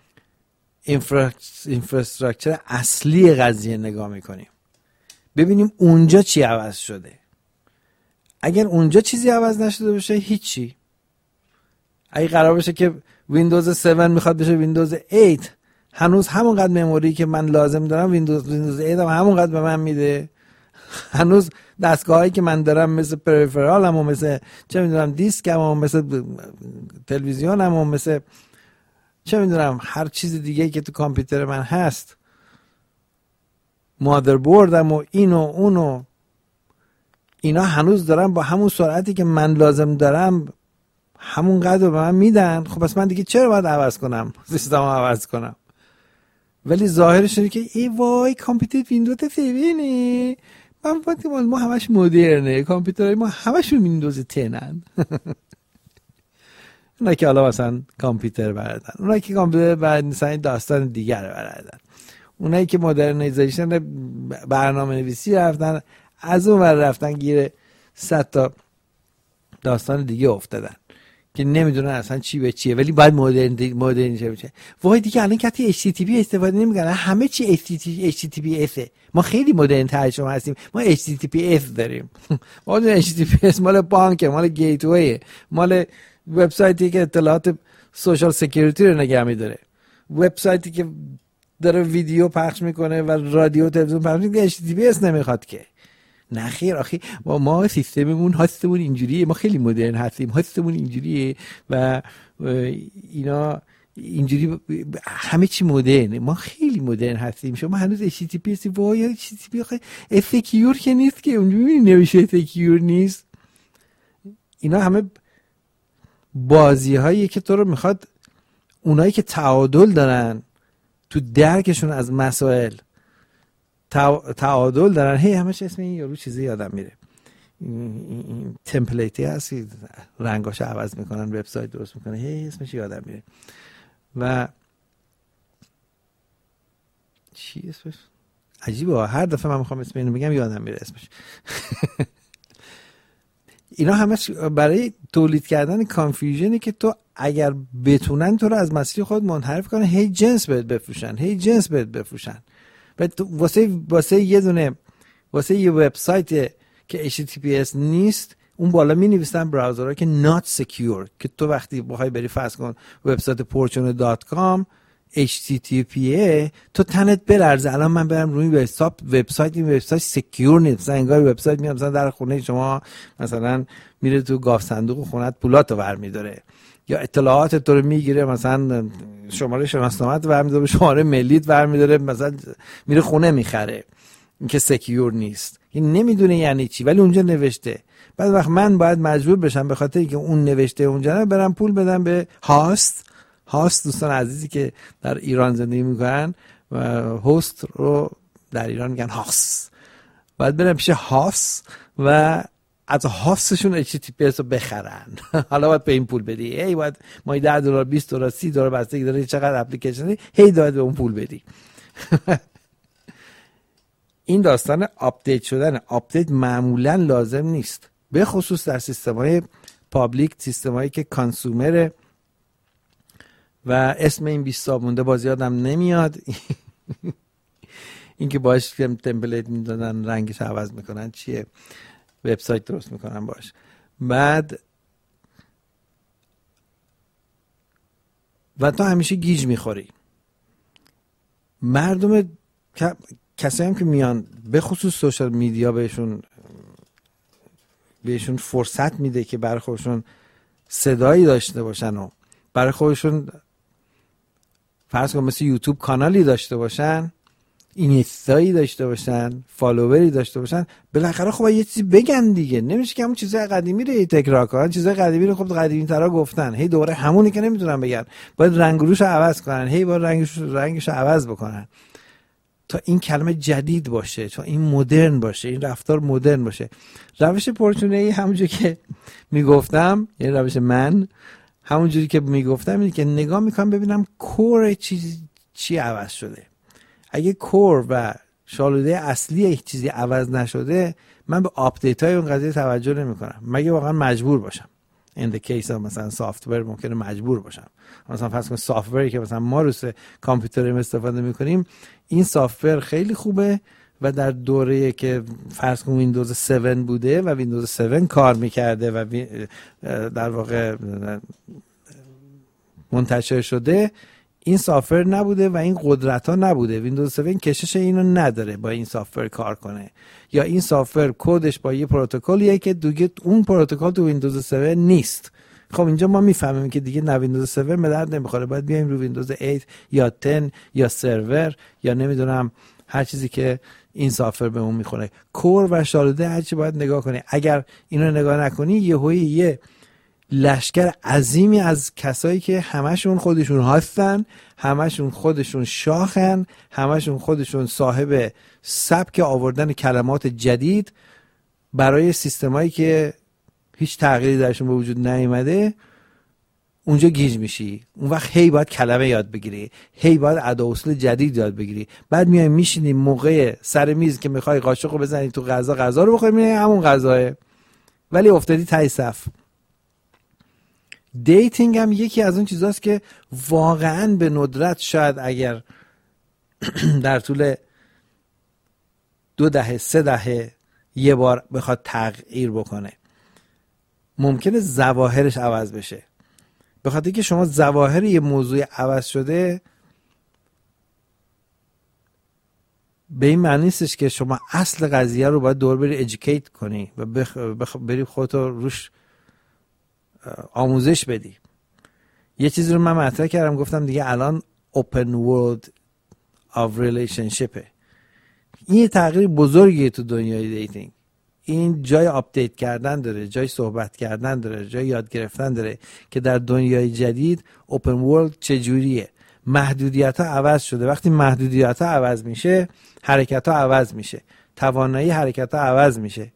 اینفراستراکچر اصلی قضیه نگاه میکنیم، ببینیم اونجا چی عوض شده. اگر اونجا چیزی عوض نشده باشه هیچی. اگه قرار باشه که ویندوز هفت میخواد بشه ویندوز هشت، هنوز همونقدر مموری که من لازم دارم ویندوز ویندوز هشت هم همونقدر به من میده. هنوز دستگاهایی که من دارم مثل پریفرالم و مثل چه میدونم دیسکم و مثل تلویزیونم و مثل چه میدونم هر چیز دیگه‌ای که تو کامپیوتر من هست، مادربردم و اینو اونو، اینا هنوز دارم با همون سرعتی که من لازم دارم همون قدر به من میدن. خب پس من دیگه چرا باید عوض کنم سیستم رو عوض کنم؟ ولی ظاهرش اینه که ای وای کامپیوتر ویندوز سیونی، من وقتی ما همش مدرنه، کامپیوترهای ما همشون ویندوز تنن. اونا که حالا مثلا کامپیوتر بردن، اونا که کامپیوتر بردن مثلا داستان دیگر بردن، اونایی که مدرنیزیشن برنامه نویسی رفتن، از اون ور رفتن گیر صد تا داستان دیگه افتادن که نمیدونن اصلا چی به چیه، ولی باید مدرن مدرن بشه. وای دیگه الان کتی اچ تی تی پی استفاده نمیکنن، همه چی اچ تی تی پی اس. ما خیلی مدرن تر شما هستیم، ما اچ تی تی پی اس داریم. ما اچ تی تی پی اس مال بانک، مال گیتوی، مال وبسایتی که اطلاعات سوشال سکیوریتی رو نگه می‌داره، وبسایتی که داره ویدیو پخش میکنه و رادیو تلویزیون پخش میکنه، اچ تی تی پی اس نمیخواد که. نه خیر آخه ما, ما سیستممون هاستمون اینجوریه، ما خیلی مدرن هستیم، هاستمون اینجوریه و اینا اینجوری همه چی مدرنه، ما خیلی مدرن هستیم. شما هنوز اچ تی تی پی اس وای اچ تی تی پی آخه سکیور که نیست که، اونجوری نمیشه سکیور نیست. اینا همه بازی هایی که تو رو میخواد اونایی که تعادل دارن تو درکشون از مسائل، تعادل دارن، هی همش اسم این یارو چیزی یادم میره، این تمپلیتی هست رنگاشو عوض میکنن، وبسایت درست میکنن، هی اسمش یادم میره و چی اسمش عجیبه، هر دفعه من میخوام اسم اینو بگم یادم میره اسمش. اینا همش برای تولید کردن کانفیوژنی که تو اگر بتونن تو رو از مسیر خود منحرف کنن، هی جنس بهت بفروشن، هی جنس بهت بفروشن. بعد واسه واسه یه دونه واسه یه وبسایت که اچ تی تی پی اس نیست، اون بالا می نویسن براوزرها که not secure، که تو وقتی بخوای بری فرض کن وبسایت پورچون دات کام اچ تی تی پی تو تنت بلرزه. الان من برم روی وبسایت وبسایت این وبسایت سکیور نیست، مثلا انگار وبسایت میاد مثلا در خونه شما مثلا میره تو گاف صندوق خونت پولاتو برمی‌داره، یا اطلاعات تو رو میگیره، مثلا شماره شناسنامه‌ت برمی‌داره، شماره ملیت برمی‌داره، مثلا میره خونه میخره. این که سکیور نیست، این نمیدونه یعنی چی، ولی اونجا نوشته. بعد وقت من باید مجبور بشم به خاطر اینکه اون نوشته اونجا نه، برم پول بدم به هاست. هاست دوستان عزیزی که در ایران زندگی میکنن و هاست رو در ایران میگن هاست، باید برم پیش هاست و از هاستشون اچ تی تی پی اس رو بخرن. حالا باید به این پول بدی، هی باید مایی ده دلار بیست دلار سی دلار بستگی داره چقدر اپلیکیشنی، هی باید به اون پول بدی. این داستان آپدیت شدن، آپدیت معمولا لازم نیست، به خصوص در سیستم‌های پابلیک، سیستم‌هایی که کانسومر و اسم این بیست مونده باز یادم نمیاد. این که باش تمپلیت میدادن رنگش عوض میکنن، چیه، وبسایت درست میکنن باش. بعد و تو همیشه گیج میخوری. مردم کسایی هم که میان به خصوص سوشال میدیا بهشون بهشون فرصت میده که برای خودشون صدایی داشته باشن و برای خودشون فرض کن مثل یوتیوب کانالی داشته باشن، اینستایی داشته باشن، فالووری داشته باشن، بالاخره خب یه چیزی بگن دیگه. نمیشه که همون چیزای قدیمی رو تکرار کنن. چیزای قدیمی رو خب قدیمی ترا گفتن، هی دوباره همونی که نمیتونن بگن، باید رنگ و روش عوض کنن، هی باید رنگش رنگش عوض بکنن تا این کلمه جدید باشه، تا این مدرن باشه، این رفتار مدرن باشه. روش پرچونه ای همونجوری که میگفتم، یعنی روش من همون جوری که میگفتم اینه که نگاه میکنم ببینم کور چیزی چی عوض شده. اگه کور و شالوده اصلی یک چیزی عوض نشده من به آپدیت های اون قضیه توجه نمی کنم مگه واقعا مجبور باشم. in the case of مثلا سافتور ممکنه مجبور باشم. مثلا فرض کن سافتوری که مثلا ما روی کامپیوتریم استفاده میکنیم این سافتور خیلی خوبه و در دوره که فرض کن ویندوز هفت بوده و ویندوز هفت کار میکرده و در واقع منتشر شده این سافتور نبوده و این قدرت ها نبوده. ویندوز هفت کشش اینو نداره با این سافتور کار کنه یا این سافتور کدش با یه پروتکلیه که دیگه اون پروتکل تو ویندوز هفت نیست. خب اینجا ما میفهمیم که دیگه نه ویندوز هفت به درد نمیخوره باید بیایم رو ویندوز هشت یا ده یا سرور یا نمیدونم هر چیزی که این سافتور به اون میخوره. کور و شالوده هر چی باید نگاه کنی. اگر اینو نگاه نکنی یهویی یه لشکر عظیمی از کسایی که همشون خودشون هستن، همشون خودشون شاخن، همشون خودشون صاحب سبک آوردن کلمات جدید برای سیستمایی که هیچ تغییری درشون به وجود نیامده اونجا گیج میشی. اون وقت هی باید کلمه یاد بگیری، هی باید ادا اصول جدید یاد بگیری. بعد میای میشینی موقع سر میز که میخوای قاشقو بزنی تو غذا غذا رو بخوری میای همون غذاه ولی افتادی ته صف. دیتینگ هم یکی از اون چیزاست که واقعا به ندرت شاید اگر در طول دو دهه سه دهه یه بار بخواد تغییر بکنه ممکنه ظواهرش عوض بشه. به خاطر که شما ظواهر یه موضوع عوض شده به این معنی نیستش که شما اصل قضیه رو باید دور بری ادوکییت کنی و بخ... بخ... بری خودت روش آموزش بدی. یه چیزی رو من مطرح کردم گفتم دیگه الان open world of relationship این یه تغییر بزرگیه تو دنیای دیتینگ. این جای آپدیت کردن داره، جای صحبت کردن داره، جای یاد گرفتن داره که در دنیای جدید open world چجوریه. محدودیت ها عوض شده. وقتی محدودیت ها عوض میشه حرکت ها عوض میشه، توانایی حرکت ها عوض میشه.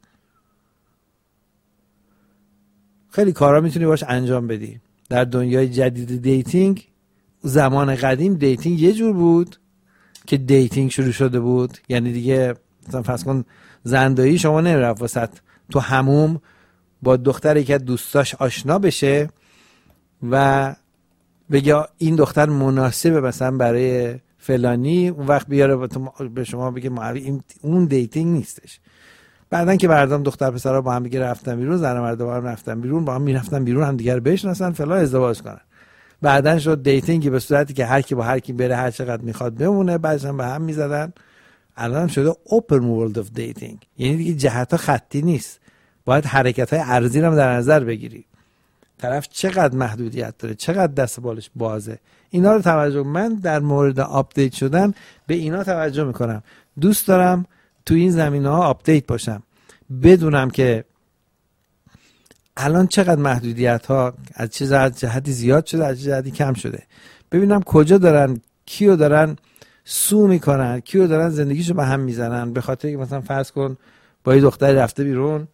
خیلی کارا میتونی باش انجام بدی. در دنیای جدید دیتینگ زمان قدیم دیتینگ یه جور بود که دیتینگ شروع شده بود، یعنی دیگه مثلا فرض کن زندایی شما نمیرفت واسط تو حموم با دختری که دوستاش آشنا بشه و بگه این دختر مناسبه مثلا برای فلانی اون وقت بیاره به شما بگه این اون دیتینگ نیستش. بعدن که مردم دختر پسرها با هم دیگه رفتن بیرون، زن و مرد با هم رفتن بیرون، با هم میرفتن بیرون هم دیگه رو بشناسن فلان ازدواج کنن. بعدن شد دیتینگی به صورتی که هر کی با هر کی بره هر چقدر میخواد بمونه، بعدش هم به هم میزدن. الان شده open world of dating، یعنی دیگه جهت‌ها خطی نیست، باید حرکت‌های ارضی رو در نظر بگیری. طرف چقدر محدودیت داره، چقدر دست بالش بازه، اینا رو توجه. من در مورد آپدیت شدن به اینا توجه میکنم. دوست دارم تو این زمینه‌ها آپدیت باشم، بدونم که الان چقدر محدودیت‌ها از چه جهتی زیاد شده، از چه جهتی کم شده. ببینم کجا دارن، کیو دارن سو میکنن، کیو دارن زندگیشو به هم میزنن. به خاطر که مثلا فرض کن با یه دختری رفته بیرون،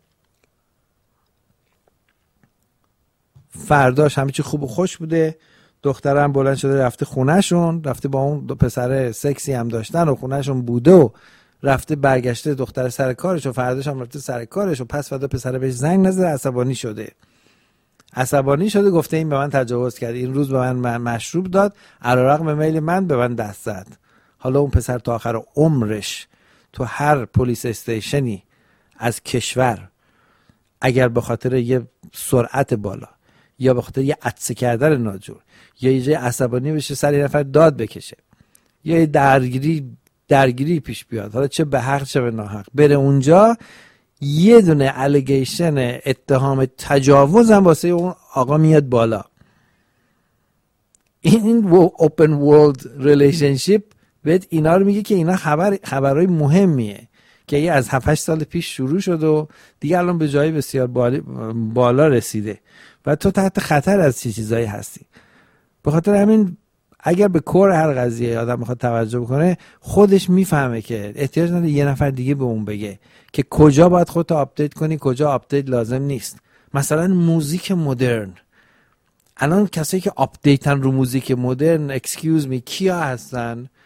فرداش همه چی خوب و خوش بوده، دخترم بلند شده رفته خونهشون، رفته با اون دو پسر سکسی هم داشتن و خونهشون بوده و رفته برگشته دختر سر کارش و فرداش هم رفته سر کارش و پس فردا پسر بهش زنگ نزده، عصبانی شده عصبانی شده گفته این به من تجاوز کرد، این روز به من مشروب داد، علیرغم میل من به من دست زد. حالا اون پسر تا آخر عمرش تو هر پلیس استیشنی از کشور اگر به خاطر یه سرعت بالا یا به خاطر یه عطسه کردن ناجور یا یه جای عصبانی بشه سر یه نفر داد بکشه یا یه درگیری درگیری پیش بیاد، حالا چه به حق چه به ناحق، بره اونجا یه دونه الیگیشن اتهام تجاوز هم واسه اون آقا میاد بالا. این open world relationship بهت اینا رو میگه که اینا خبر خبرای مهمیه که یه از هفت هشت سال پیش شروع شد و دیگه الان به جایی بسیار بالا رسیده و تو تحت خطر از چه چیزایی هستی. به خاطر همین اگر به کور هر قضیه آدم میخواد توجه بکنه، خودش میفهمه که احتیاج نداره یه نفر دیگه به اون بگه که کجا باید خودت آپدیت کنی، کجا آپدیت لازم نیست. مثلا موزیک مدرن، الان کسایی که آپدیتن رو موزیک مدرن اکسکیوز می کیا هستن؟